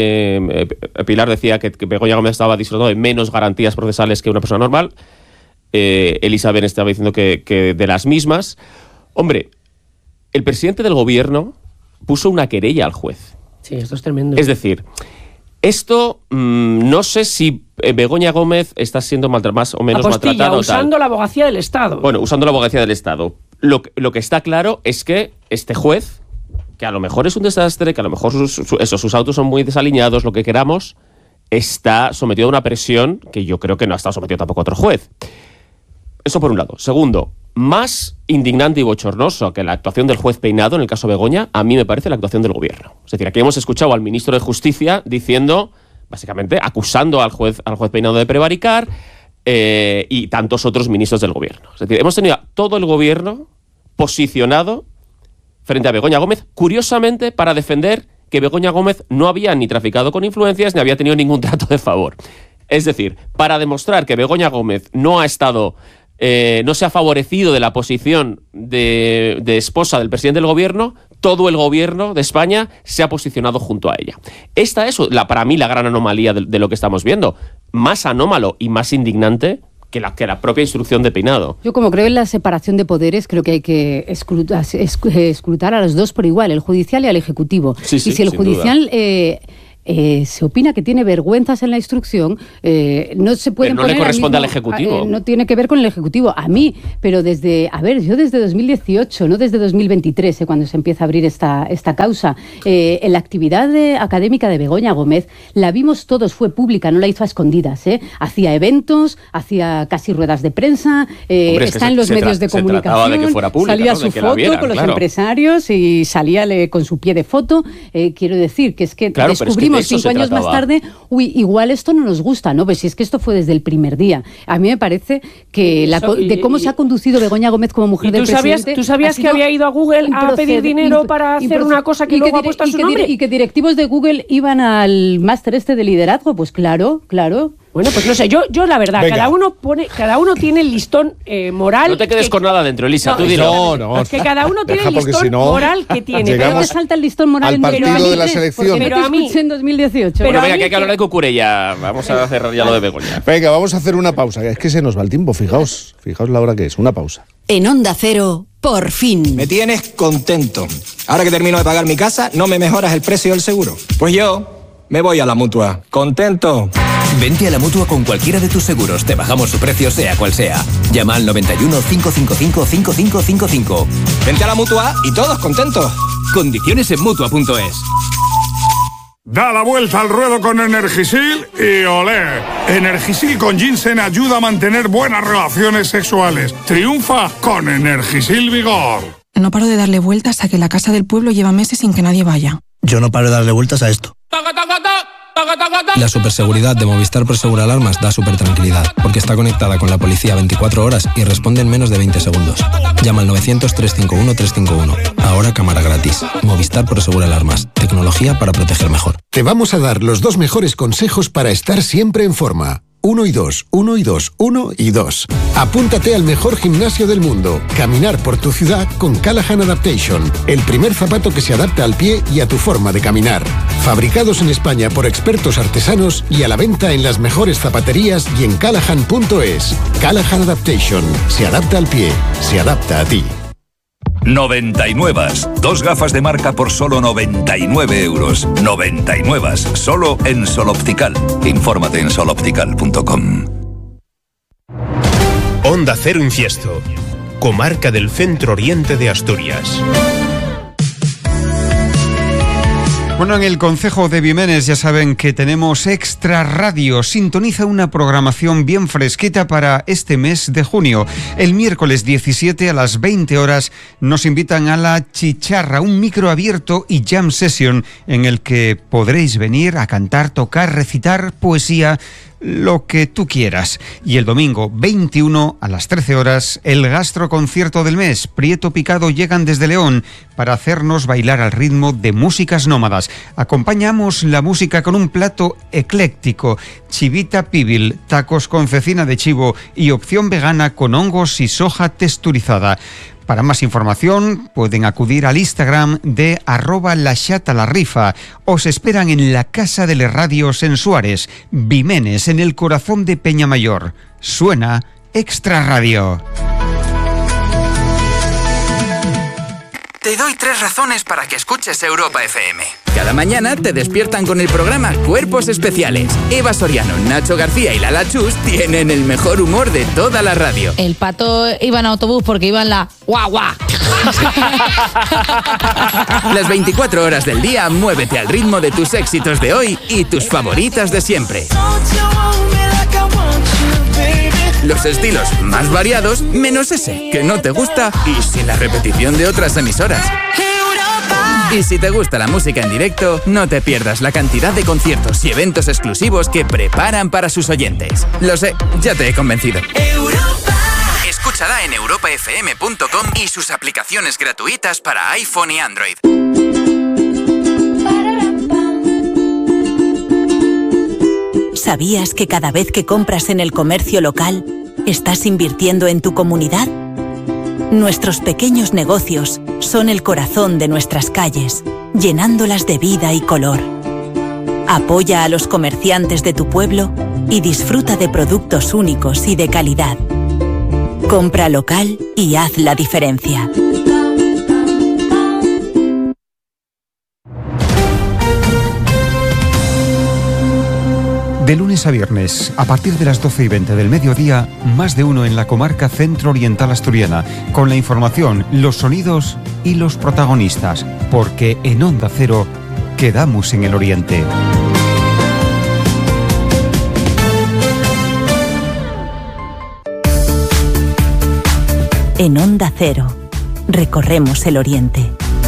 eh, Pilar decía que, que Begoña Gómez estaba disfrutando de menos garantías procesales que una persona normal, eh, Elizabeth estaba diciendo que, que de las mismas. Hombre, el presidente del gobierno puso una querella al juez. Sí, esto es tremendo. Es decir, esto mmm, no sé si Begoña Gómez está siendo maltra- más o menos Apostilla, maltratada. usando tal. la abogacía del Estado. Bueno, usando la abogacía del Estado. Lo, lo que está claro es que este juez, que a lo mejor es un desastre, que a lo mejor sus, sus, eso, sus autos son muy desaliñados, lo que queramos, está sometido a una presión que yo creo que no ha estado sometido tampoco a otro juez. Eso por un lado. Segundo, más indignante y bochornoso que la actuación del juez Peinado en el caso Begoña, a mí me parece la actuación del gobierno. Es decir, aquí hemos escuchado al ministro de Justicia diciendo, básicamente, acusando al juez, al juez Peinado de prevaricar eh, y tantos otros ministros del gobierno. Es decir, hemos tenido a todo el gobierno posicionado frente a Begoña Gómez, curiosamente para defender que Begoña Gómez no había ni traficado con influencias ni había tenido ningún trato de favor. Es decir, para demostrar que Begoña Gómez no ha estado eh, no se ha favorecido de la posición de, de esposa del presidente del gobierno, todo el gobierno de España se ha posicionado junto a ella. Esta es, la, para mí, la gran anomalía de, de lo que estamos viendo. Más anómalo y más indignante que la, que la propia instrucción de Peinado. Yo, como creo en la separación de poderes, creo que hay que escrutar, escrutar a los dos por igual, el judicial y al ejecutivo. Sí, sí, y si el judicial eh, eh, se opina que tiene vergüenzas en la instrucción, eh, no se puede poner... Pero no le corresponde al, mismo, al ejecutivo. Eh, no tiene que ver con el ejecutivo, a mí, pero desde, a ver, yo desde dos mil dieciocho, no desde dos mil veintitrés, eh, cuando se empieza a abrir esta, esta causa, eh, en la actividad de, académica de Begoña Gómez, la vimos todos, fue pública, no la hizo a escondidas, eh, hacía eventos, hacía casi ruedas de prensa, eh, Hombre, está en los medios de comunicación, de que fuera pública, salía ¿no? su de foto vieran, con los claro. empresarios y salía le, con su pie de foto, eh, quiero decir que es que claro, descubrimos es que cinco años más tarde, uy, igual esto no nos gusta, ¿no? Pues si es que esto fue desde el primer día. A mí me parece que la, Eso, y, de cómo se ha conducido Begoña Gómez como mujer ¿Y tú del sabías, presidente... ¿Tú sabías que había ido a Google a pedir dinero para hacer una cosa que luego ha puesto a su nombre? Y que directivos de Google iban al máster este de liderazgo, pues claro, claro... Bueno, pues no sé, yo, yo la verdad, Venga. cada uno pone, cada uno tiene el listón eh, moral. No te quedes que, con nada dentro, Elisa, no, tú dilo. No, no. Que cada uno tiene Deja, el listón si no, moral que tiene. Pero te salta el listón moral al en partido pero de la selección. Pero a mí en dos mil dieciocho. Pero Pero venga, a mí que hay que hablar que- de Cucurella. Vamos a cerrar ya lo de Begoña. Venga, vamos a hacer una pausa. Es que se nos va el tiempo, fijaos. Fijaos la hora que es. Una pausa. En Onda Cero, por fin. Me tienes contento. Ahora que termino de pagar mi casa, ¿no me mejoras el precio del seguro? Pues yo me voy a la Mutua. ¿Contento? Vente a la Mutua con cualquiera de tus seguros. Te bajamos su precio, sea cual sea. Llama al noventa y uno, cinco cinco cinco, cinco cinco cinco cinco. Vente a la Mutua y todos contentos. Condiciones en Mutua punto es. Da la vuelta al ruedo con Energisil y olé. Energisil con ginseng ayuda a mantener buenas relaciones sexuales. Triunfa con Energisil Vigor. No paro de darle vueltas a que la casa del pueblo lleva meses sin que nadie vaya. Yo no paro de darle vueltas a esto. La superseguridad de Movistar Prosegur Alarmas da super tranquilidad, porque está conectada con la policía veinticuatro horas y responde en menos de veinte segundos. Llama al novecientos, trescientos cincuenta y uno, trescientos cincuenta y uno. Ahora cámara gratis. Movistar Prosegur Alarmas. Tecnología para proteger mejor. Te vamos a dar los dos mejores consejos para estar siempre en forma. Uno y dos, uno y dos, uno y dos. Apúntate al mejor gimnasio del mundo. Caminar por tu ciudad con Callahan Adaptation. El primer zapato que se adapta al pie y a tu forma de caminar. Fabricados en España por expertos artesanos y a la venta en las mejores zapaterías y en callahan punto es. Callahan Adaptation. Se adapta al pie. Se adapta a ti. noventa y nueve. Dos gafas de marca por solo noventa y nueve euros. noventa y nueve. Solo en Sol Optical. Infórmate en sol optical punto com. Onda Cero Infiesto, comarca del centro oriente de Asturias. Bueno, en el concejo de Vimenes ya saben que tenemos Extra Radio. Sintoniza una programación bien fresquita para este mes de junio. El miércoles diecisiete a las veinte horas nos invitan a La Chicharra, un micro abierto y jam session en el que podréis venir a cantar, tocar, recitar poesía, lo que tú quieras. Y el domingo veintiuno a las trece horas, el gastroconcierto del mes. Prieto Picado llegan desde León para hacernos bailar al ritmo de músicas nómadas. Acompañamos la música con un plato ecléctico: chivita pibil, tacos con cecina de chivo y opción vegana con hongos y soja texturizada. Para más información pueden acudir al Instagram de arroba la chata la rifa. Os esperan en la Casa de les Radios en Suárez, Vimenes, en el corazón de Peñamayor. Suena Extra Radio. Te doy tres razones para que escuches Europa F M. Cada mañana te despiertan con el programa Cuerpos Especiales. Eva Soriano, Nacho García y Lala Chus tienen el mejor humor de toda la radio. El Pato iba en autobús porque iba en la guagua. Las veinticuatro horas del día, muévete al ritmo de tus éxitos de hoy y tus favoritas de siempre. Los estilos más variados, menos ese que no te gusta y sin la repetición de otras emisoras. Y si te gusta la música en directo, no te pierdas la cantidad de conciertos y eventos exclusivos que preparan para sus oyentes. Lo sé, ya te he convencido. Europa. Escúchala en europa f m punto com y sus aplicaciones gratuitas para iPhone y Android. ¿Sabías que cada vez que compras en el comercio local, ¿Estás invirtiendo en tu comunidad? Nuestros pequeños negocios son el corazón de nuestras calles, llenándolas de vida y color. Apoya a los comerciantes de tu pueblo y disfruta de productos únicos y de calidad. Compra local y haz la diferencia. De lunes a viernes, a partir de las doce y veinte del mediodía, Más de Uno en la comarca centro-oriental asturiana, con la información, los sonidos y los protagonistas, porque en Onda Cero quedamos en el oriente. En Onda Cero, recorremos el oriente.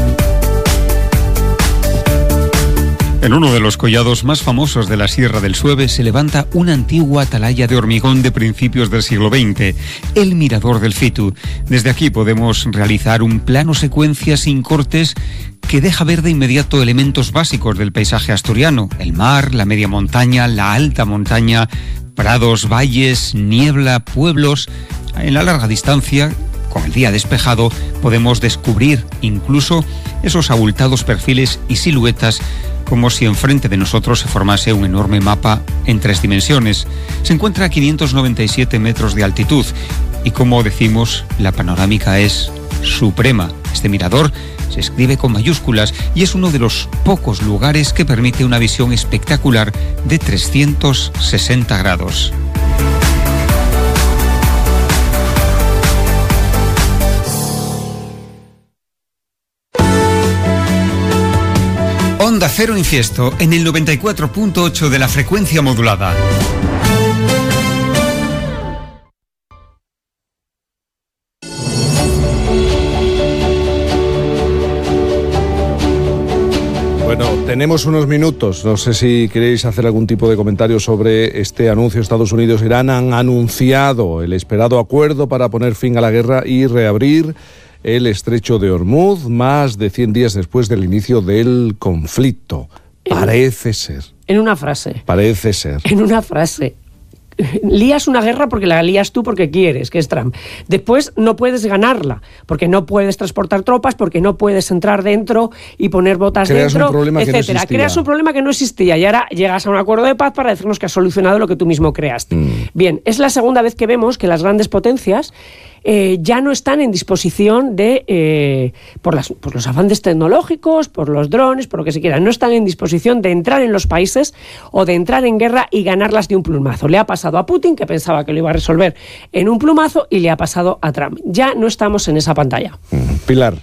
En uno de los collados más famosos de la Sierra del Sueve se levanta una antigua atalaya de hormigón de principios del siglo veinte, el Mirador del Fitu. Desde aquí podemos realizar un plano secuencia sin cortes que deja ver de inmediato elementos básicos del paisaje asturiano: el mar, la media montaña, la alta montaña, prados, valles, niebla, pueblos. En la larga distancia, con el día despejado, podemos descubrir incluso esos abultados perfiles y siluetas, como si enfrente de nosotros se formase un enorme mapa en tres dimensiones. Se encuentra a quinientos noventa y siete metros de altitud y, como decimos, la panorámica es suprema. Este mirador se escribe con mayúsculas y es uno de los pocos lugares que permite una visión espectacular de trescientos sesenta grados. Onda Cero Infiesto en el noventa y cuatro punto ocho de la frecuencia modulada. Bueno, tenemos unos minutos. No sé si queréis hacer algún tipo de comentario sobre este anuncio. Estados Unidos e Irán han anunciado el esperado acuerdo para poner fin a la guerra y reabrir el estrecho de Hormuz, más de cien días después del inicio del conflicto. Parece ser. En una frase. Parece ser. En una frase. Lías una guerra porque la lías tú porque quieres, que es Trump. Después no puedes ganarla, porque no puedes transportar tropas, porque no puedes entrar dentro y poner botas Creas dentro, un problema etcétera. Que no Creas un problema que no existía y ahora llegas a un acuerdo de paz para decirnos que has solucionado lo que tú mismo creaste. Mm. Bien, es la segunda vez que vemos que las grandes potencias Eh, ya no están en disposición de, eh, por, las, por los avances tecnológicos, por los drones, por lo que se quiera, no están en disposición de entrar en los países o de entrar en guerra y ganarlas de un plumazo. Le ha pasado a Putin, que pensaba que lo iba a resolver en un plumazo, y le ha pasado a Trump. Ya no estamos en esa pantalla. Pilar.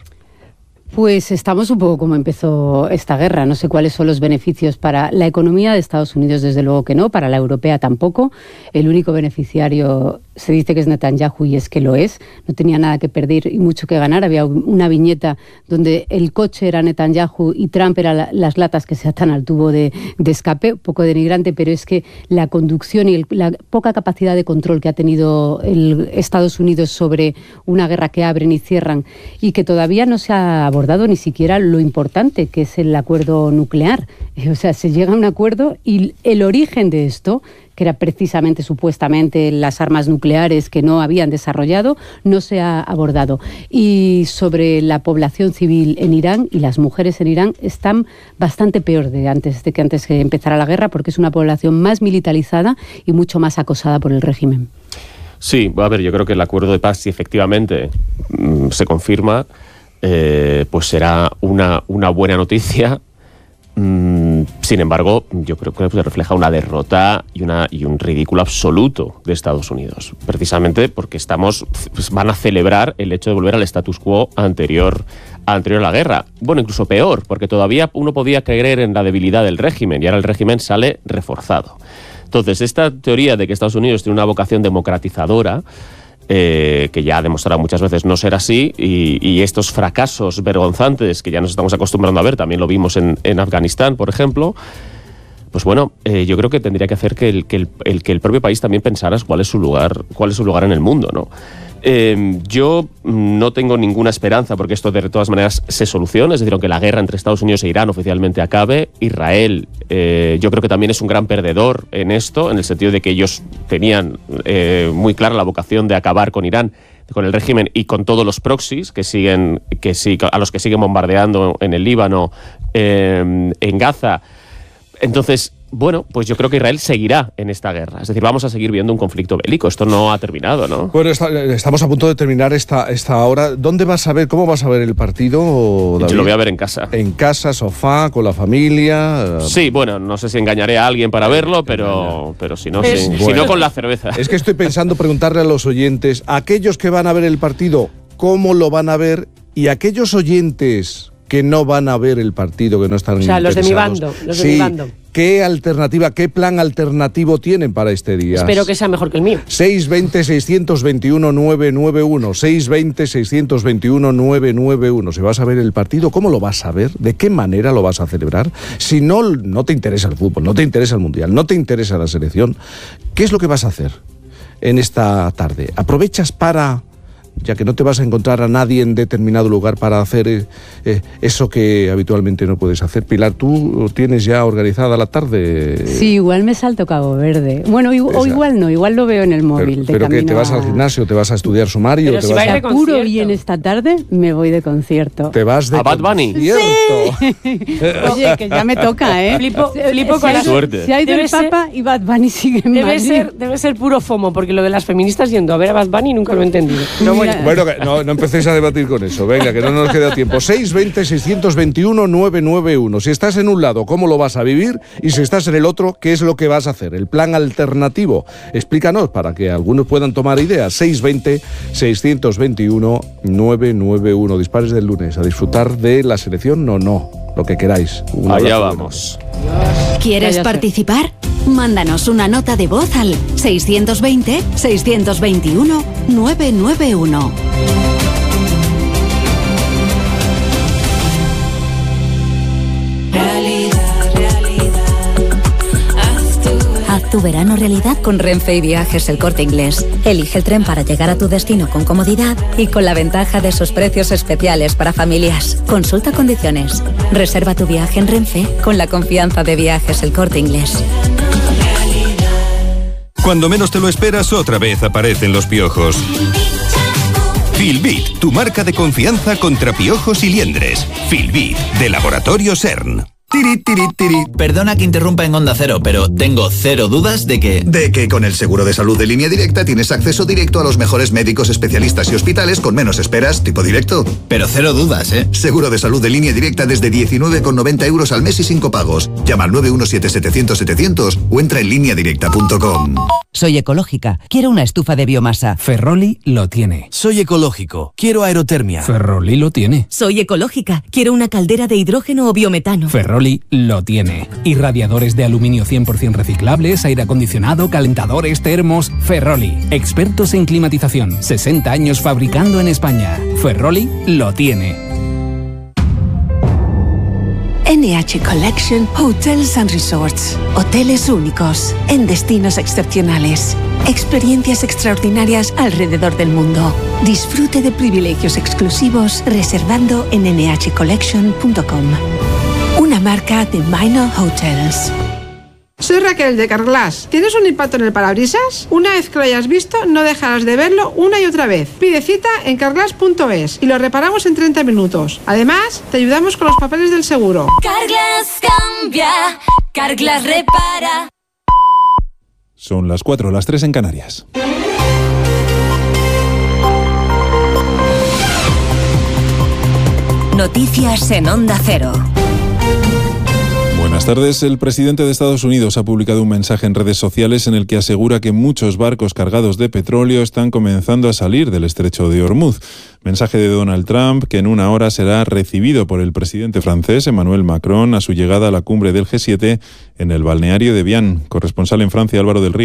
Pues estamos un poco como empezó esta guerra. No sé cuáles son los beneficios para la economía de Estados Unidos, desde luego que no, para la europea tampoco. El único beneficiario se dice que es Netanyahu, y es que lo es. No tenía nada que perder y mucho que ganar. Había una viñeta donde el coche era Netanyahu y Trump era la, las latas que se atan al tubo de, de escape. Un poco denigrante, pero es que la conducción y el, la poca capacidad de control que ha tenido el Estados Unidos sobre una guerra que abren y cierran y que todavía no se ha abordado abordado ni siquiera lo importante que es el acuerdo nuclear. O sea, se llega a un acuerdo y el origen de esto, que era precisamente supuestamente las armas nucleares que no habían desarrollado, no se ha abordado. Y sobre la población civil en Irán y las mujeres en Irán están bastante peor de antes de que antes que empezara la guerra, porque es una población más militarizada y mucho más acosada por el régimen. Sí, a ver, yo creo que el acuerdo de paz, si efectivamente mmm, se confirma, eh, pues será una, una buena noticia. Mm, sin embargo, yo creo que refleja una derrota y, una, y un ridículo absoluto de Estados Unidos, precisamente porque estamos, pues van a celebrar el hecho de volver al status quo anterior, anterior a la guerra. Bueno, incluso peor, porque todavía uno podía creer en la debilidad del régimen y ahora el régimen sale reforzado. Entonces, esta teoría de que Estados Unidos tiene una vocación democratizadora, Eh, que ya ha demostrado muchas veces no ser así, y, y estos fracasos vergonzantes que ya nos estamos acostumbrando a ver, también lo vimos en, en Afganistán, por ejemplo, pues bueno, eh, yo creo que tendría que hacer que el, que, el, el, que el propio país también pensara cuál es su lugar, cuál es su lugar en el mundo, ¿no? Eh, yo no tengo ninguna esperanza porque esto de todas maneras se solucione, es decir, aunque la guerra entre Estados Unidos e Irán oficialmente acabe, Israel eh, yo creo que también es un gran perdedor en esto, en el sentido de que ellos tenían eh, muy clara la vocación de acabar con Irán, con el régimen y con todos los proxies que siguen, que sí, a los que siguen bombardeando en el Líbano, eh, en Gaza. Entonces, bueno, pues yo creo que Israel seguirá en esta guerra. Es decir, vamos a seguir viendo un conflicto bélico. Esto no ha terminado, ¿no? Bueno, está, estamos a punto de terminar esta, esta hora. ¿Dónde vas a ver, cómo vas a ver el partido, David? Yo lo voy a ver en casa. ¿En casa, sofá, con la familia? Sí, bueno, no sé si engañaré a alguien para verlo, pero, pero si no, es, si, bueno. si no con la cerveza. Es que estoy pensando preguntarle a los oyentes, aquellos que van a ver el partido, ¿cómo lo van a ver? Y aquellos oyentes que no van a ver el partido, que no están interesados. O sea, los de mi bando, los sí. de mi bando. ¿Qué alternativa, qué plan alternativo tienen para este día? Espero que sea mejor que el mío. seis veinte, seiscientos veintiuno, nueve nueve uno. seis veinte, seiscientos veintiuno, nueve nueve uno. Si vas a ver el partido, ¿cómo lo vas a ver? ¿De qué manera lo vas a celebrar? Si no, no te interesa el fútbol, no te interesa el mundial, no te interesa la selección, ¿qué es lo que vas a hacer en esta tarde? ¿Aprovechas para, ya que no te vas a encontrar a nadie en determinado lugar para hacer eh, eh, eso que habitualmente no puedes hacer? Pilar, ¿tú tienes ya organizada la tarde? Sí, igual me salto Cabo Verde. Bueno, o, o igual no, igual lo veo en el móvil. Pero, pero que te vas a... al gimnasio, te vas a estudiar sumario. Pero te si vas va a ir de concierto. bien esta tarde, me voy de concierto. Te vas de ¿A Bad Bunny? Sí. Oye, que ya me toca, ¿eh? Flipo, flipo si con hay, la suerte. Si hay del Debe ser- Papa y Bad Bunny sigue en Debe Madrid. ser, debe ser puro FOMO, porque lo de las feministas yendo a ver a Bad Bunny nunca lo he entendido. Pero bueno. Bueno, que no, no empecéis a debatir con eso. Venga, que no nos queda tiempo. seis veinte, seiscientos veintiuno, nueve nueve uno. Si estás en un lado, ¿cómo lo vas a vivir? Y si estás en el otro, ¿qué es lo que vas a hacer? El plan alternativo. Explícanos para que algunos puedan tomar ideas. seis veinte, seiscientos veintiuno, nueve nueve uno. Dispares del lunes. A disfrutar de la selección o no. Lo que queráis. Un Allá abrazo. vamos. ¿Quieres Ya, ya sé. participar? Mándanos una nota de voz al seiscientos veinte, seiscientos veintiuno, nueve nueve uno. Haz tu verano realidad con Renfe y Viajes El Corte Inglés. Elige el tren para llegar a tu destino con comodidad y con la ventaja de sus precios especiales para familias. Consulta condiciones. Reserva tu viaje en Renfe con la confianza de Viajes El Corte Inglés. Cuando menos te lo esperas, otra vez aparecen los piojos. Filbit, tu marca de confianza contra piojos y liendres. Filbit, de Laboratorio CERN. Tiri, tiri, tiri. Perdona que interrumpa en Onda Cero, pero tengo cero dudas de que... De que con el seguro de salud de Línea Directa tienes acceso directo a los mejores médicos, especialistas y hospitales con menos esperas, tipo directo. Pero cero dudas, ¿eh? Seguro de salud de Línea Directa desde diecinueve con noventa euros al mes y sin copagos. Llama al nueve uno siete, setecientos, setecientos o entra en línea directa punto com. Soy ecológica. Quiero una estufa de biomasa. Ferroli lo tiene. Soy ecológico. Quiero aerotermia. Ferroli lo tiene. Soy ecológica. Quiero una caldera de hidrógeno o biometano. Ferroli lo tiene. Irradiadores de aluminio cien por ciento reciclables, aire acondicionado, calentadores, termos. Ferroli. Expertos en climatización. sesenta años fabricando en España. Ferroli lo tiene. N H Collection Hotels and Resorts. Hoteles únicos, en destinos excepcionales. Experiencias extraordinarias alrededor del mundo. Disfrute de privilegios exclusivos reservando en N H collection punto com. Una marca de Minor Hotels. Soy Raquel de Carglass. ¿Tienes un impacto en el parabrisas? Una vez que lo hayas visto, no dejarás de verlo una y otra vez. Pide cita en carglass punto es y lo reparamos en treinta minutos. Además, te ayudamos con los papeles del seguro. Carglass cambia, Carglass repara. Son las cuatro, las tres en Canarias. Noticias en Onda Cero. Buenas tardes. El presidente de Estados Unidos ha publicado un mensaje en redes sociales en el que asegura que muchos barcos cargados de petróleo están comenzando a salir del estrecho de Hormuz. Mensaje de Donald Trump que en una hora será recibido por el presidente francés Emmanuel Macron a su llegada a la cumbre del G siete en el balneario de Evian. Corresponsal en Francia, Álvaro del Río.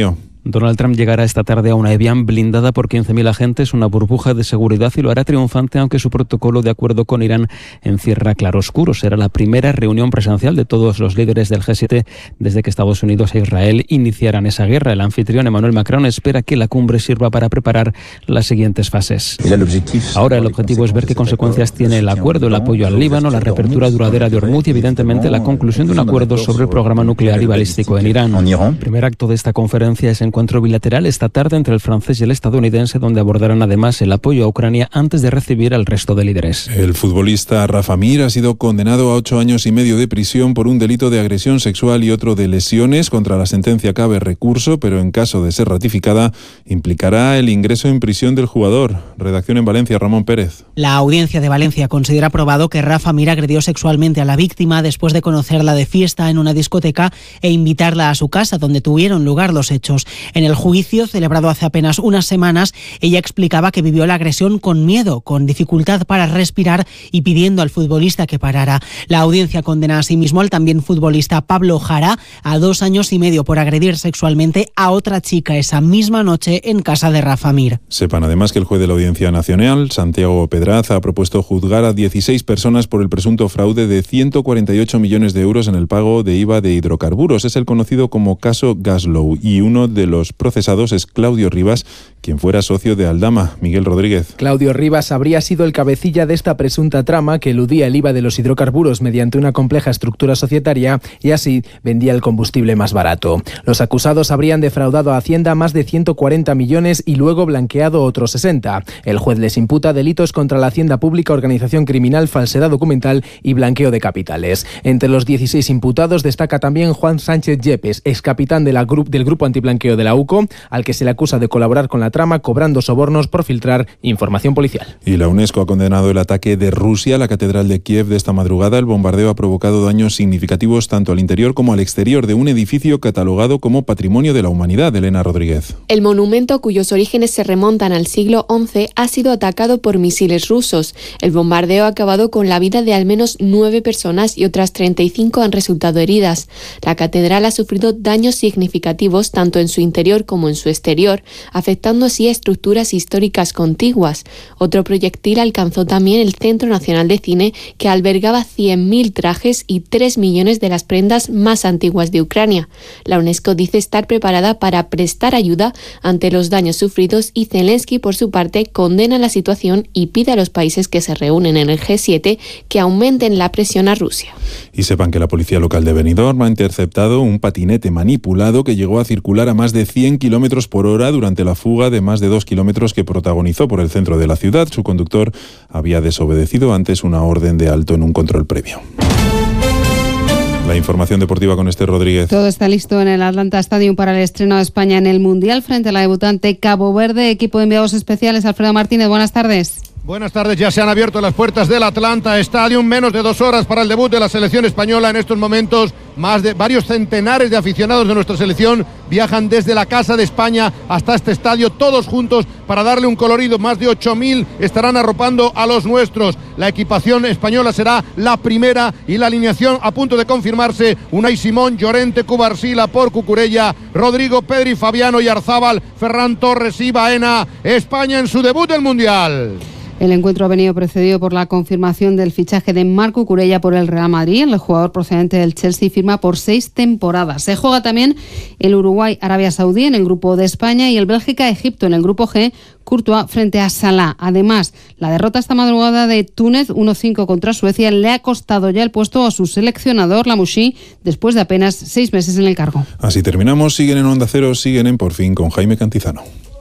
Donald Trump llegará esta tarde a una Evian blindada por quince mil agentes, una burbuja de seguridad, y lo hará triunfante, aunque su protocolo de acuerdo con Irán encierra claroscuros. Será la primera reunión presencial de todos los líderes del G siete desde que Estados Unidos e Israel iniciaran esa guerra. El anfitrión Emmanuel Macron espera que la cumbre sirva para preparar las siguientes fases. Ahora el objetivo es ver qué consecuencias tiene el acuerdo, el apoyo al Líbano, la reapertura duradera de Hormuz y evidentemente la conclusión de un acuerdo sobre el programa nuclear y balístico en Irán. El primer acto de esta conferencia es encuentro bilateral esta tarde entre el francés y el estadounidense, donde abordarán además el apoyo a Ucrania antes de recibir al resto de líderes. El futbolista Rafa Mir ha sido condenado a ocho años y medio de prisión por un delito de agresión sexual y otro de lesiones. Contra la sentencia cabe recurso, pero en caso de ser ratificada implicará el ingreso en prisión del jugador. Redacción en Valencia, Ramón Pérez. La audiencia de Valencia considera probado que Rafa Mir agredió sexualmente a la víctima después de conocerla de fiesta en una discoteca e invitarla a su casa, donde tuvieron lugar los hechos. En el juicio, celebrado hace apenas unas semanas, ella explicaba que vivió la agresión con miedo, con dificultad para respirar y pidiendo al futbolista que parara. La audiencia condena asimismo al también futbolista Pablo Jara a dos años y medio por agredir sexualmente a otra chica esa misma noche en casa de Rafa Mir. Sepan además que el juez de la Audiencia Nacional, Santiago Pedraza, ha propuesto juzgar a dieciséis personas por el presunto fraude de ciento cuarenta y ocho millones de euros en el pago de I V A de hidrocarburos. Es el conocido como caso Gaslow y uno de los procesados es Claudio Rivas, quien fuera socio de Aldama. Miguel Rodríguez. Claudio Rivas habría sido el cabecilla de esta presunta trama que eludía el I V A de los hidrocarburos mediante una compleja estructura societaria y así vendía el combustible más barato. Los acusados habrían defraudado a Hacienda más de ciento cuarenta millones y luego blanqueado otros sesenta. El juez les imputa delitos contra la hacienda pública, organización criminal, falsedad documental y blanqueo de capitales. Entre los dieciséis imputados destaca también Juan Sánchez Yepes, ex capitán de la gru- del Grupo Antiblanqueo de la U C O, al que se le acusa de colaborar con la trama cobrando sobornos por filtrar información policial. Y la UNESCO ha condenado el ataque de Rusia a la Catedral de Kiev de esta madrugada. El bombardeo ha provocado daños significativos tanto al interior como al exterior de un edificio catalogado como Patrimonio de la Humanidad. Elena Rodríguez. El monumento, cuyos orígenes se remontan al siglo once, ha sido atacado por misiles rusos. El bombardeo ha acabado con la vida de al menos nueve personas y otras treinta y cinco han resultado heridas. La catedral ha sufrido daños significativos tanto en su interior como en su exterior, afectando así a estructuras históricas contiguas. Otro proyectil alcanzó también el Centro Nacional de Cine, que albergaba cien mil trajes y tres millones de las prendas más antiguas de Ucrania. La UNESCO dice estar preparada para prestar ayuda ante los daños sufridos y Zelensky, por su parte, condena la situación y pide a los países que se reúnen en el G siete que aumenten la presión a Rusia. Y sepan que la policía local de Benidorm ha interceptado un patinete manipulado que llegó a circular a más de cien kilómetros por hora durante la fuga de más de dos kilómetros que protagonizó por el centro de la ciudad. Su conductor había desobedecido antes una orden de alto en un control previo. La información deportiva con Esther Rodríguez. Todo está listo en el Atlanta Stadium para el estreno de España en el Mundial frente a la debutante Cabo Verde. Equipo de enviados especiales, Alfredo Martínez, buenas tardes. Buenas tardes, ya se han abierto las puertas del Atlanta Stadium, menos de dos horas para el debut de la selección española. En estos momentos, más de varios centenares de aficionados de nuestra selección viajan desde la Casa de España hasta este estadio, todos juntos para darle un colorido. Más de ocho mil estarán arropando a los nuestros. La equipación española será la primera y la alineación a punto de confirmarse: Unai Simón, Llorente, Cubarsí, por Cucurella, Rodrigo, Pedri, Fabiano y Arzábal, Ferran Torres y Baena. España en su debut del Mundial. El encuentro ha venido precedido por la confirmación del fichaje de Marco Cucurella por el Real Madrid. El jugador procedente del Chelsea firma por seis temporadas. Se juega también el Uruguay-Arabia Saudí en el grupo de España y el Bélgica-Egipto en el grupo G, Courtois frente a Salah. Además, la derrota esta madrugada de Túnez uno cinco contra Suecia le ha costado ya el puesto a su seleccionador, Lamouchi, después de apenas seis meses en el cargo. Así terminamos. Siguen en Onda Cero, siguen en Por Fin con Jaime Cantizano.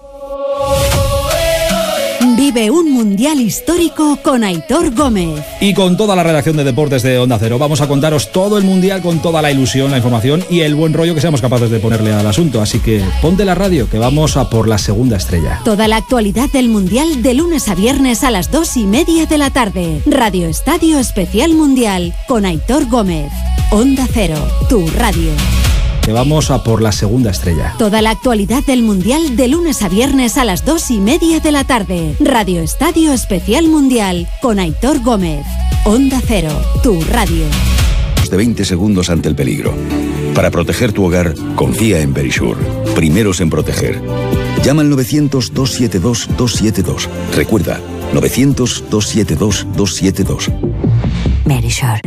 Vive un mundial histórico con Aitor Gómez. Y con toda la redacción de deportes de Onda Cero. Vamos a contaros todo el mundial con toda la ilusión, la información y el buen rollo que seamos capaces de ponerle al asunto. Así que ponte la radio, que vamos a por la segunda estrella. Toda la actualidad del mundial de lunes a viernes a las dos y media de la tarde. Radio Estadio Especial Mundial con Aitor Gómez. Onda Cero, tu radio. Que vamos a por la segunda estrella. Toda la actualidad del Mundial de lunes a viernes a las dos y media de la tarde. Radio Estadio Especial Mundial con Aitor Gómez. Onda Cero, tu radio. De veinte segundos ante el peligro. Para proteger tu hogar, confía en Verisure. primeros en proteger. Llama al novecientos, doscientos setenta y dos, doscientos setenta y dos. Recuerda, novecientos, doscientos setenta y dos, doscientos setenta y dos. Verisure.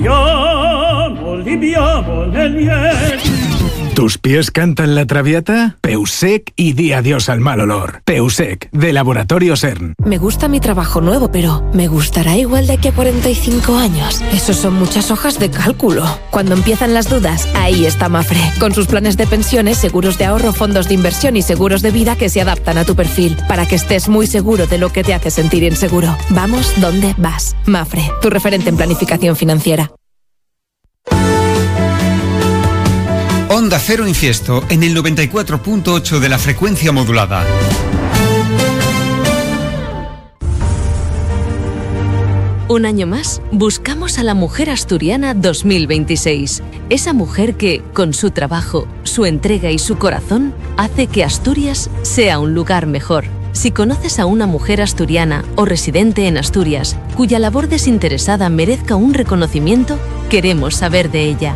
¿Tus pies cantan la traviata? Peusec y di adiós al mal olor. Peusec, de Laboratorio CERN. Me gusta mi trabajo nuevo, pero ¿me gustará igual de aquí a cuarenta y cinco años? Esos son muchas hojas de cálculo. Cuando empiezan las dudas, ahí está Mafre. Con sus planes de pensiones, seguros de ahorro, fondos de inversión y seguros de vida que se adaptan a tu perfil, para que estés muy seguro de lo que te hace sentir inseguro. Vamos donde vas. Mafre, tu referente en planificación financiera. Onda Cero Infiesto en el noventa y cuatro punto ocho de la frecuencia modulada. Un año más, buscamos a la mujer asturiana dos mil veintiséis. Esa mujer que, con su trabajo, su entrega y su corazón, hace que Asturias sea un lugar mejor. Si conoces a una mujer asturiana o residente en Asturias, cuya labor desinteresada merezca un reconocimiento, queremos saber de ella.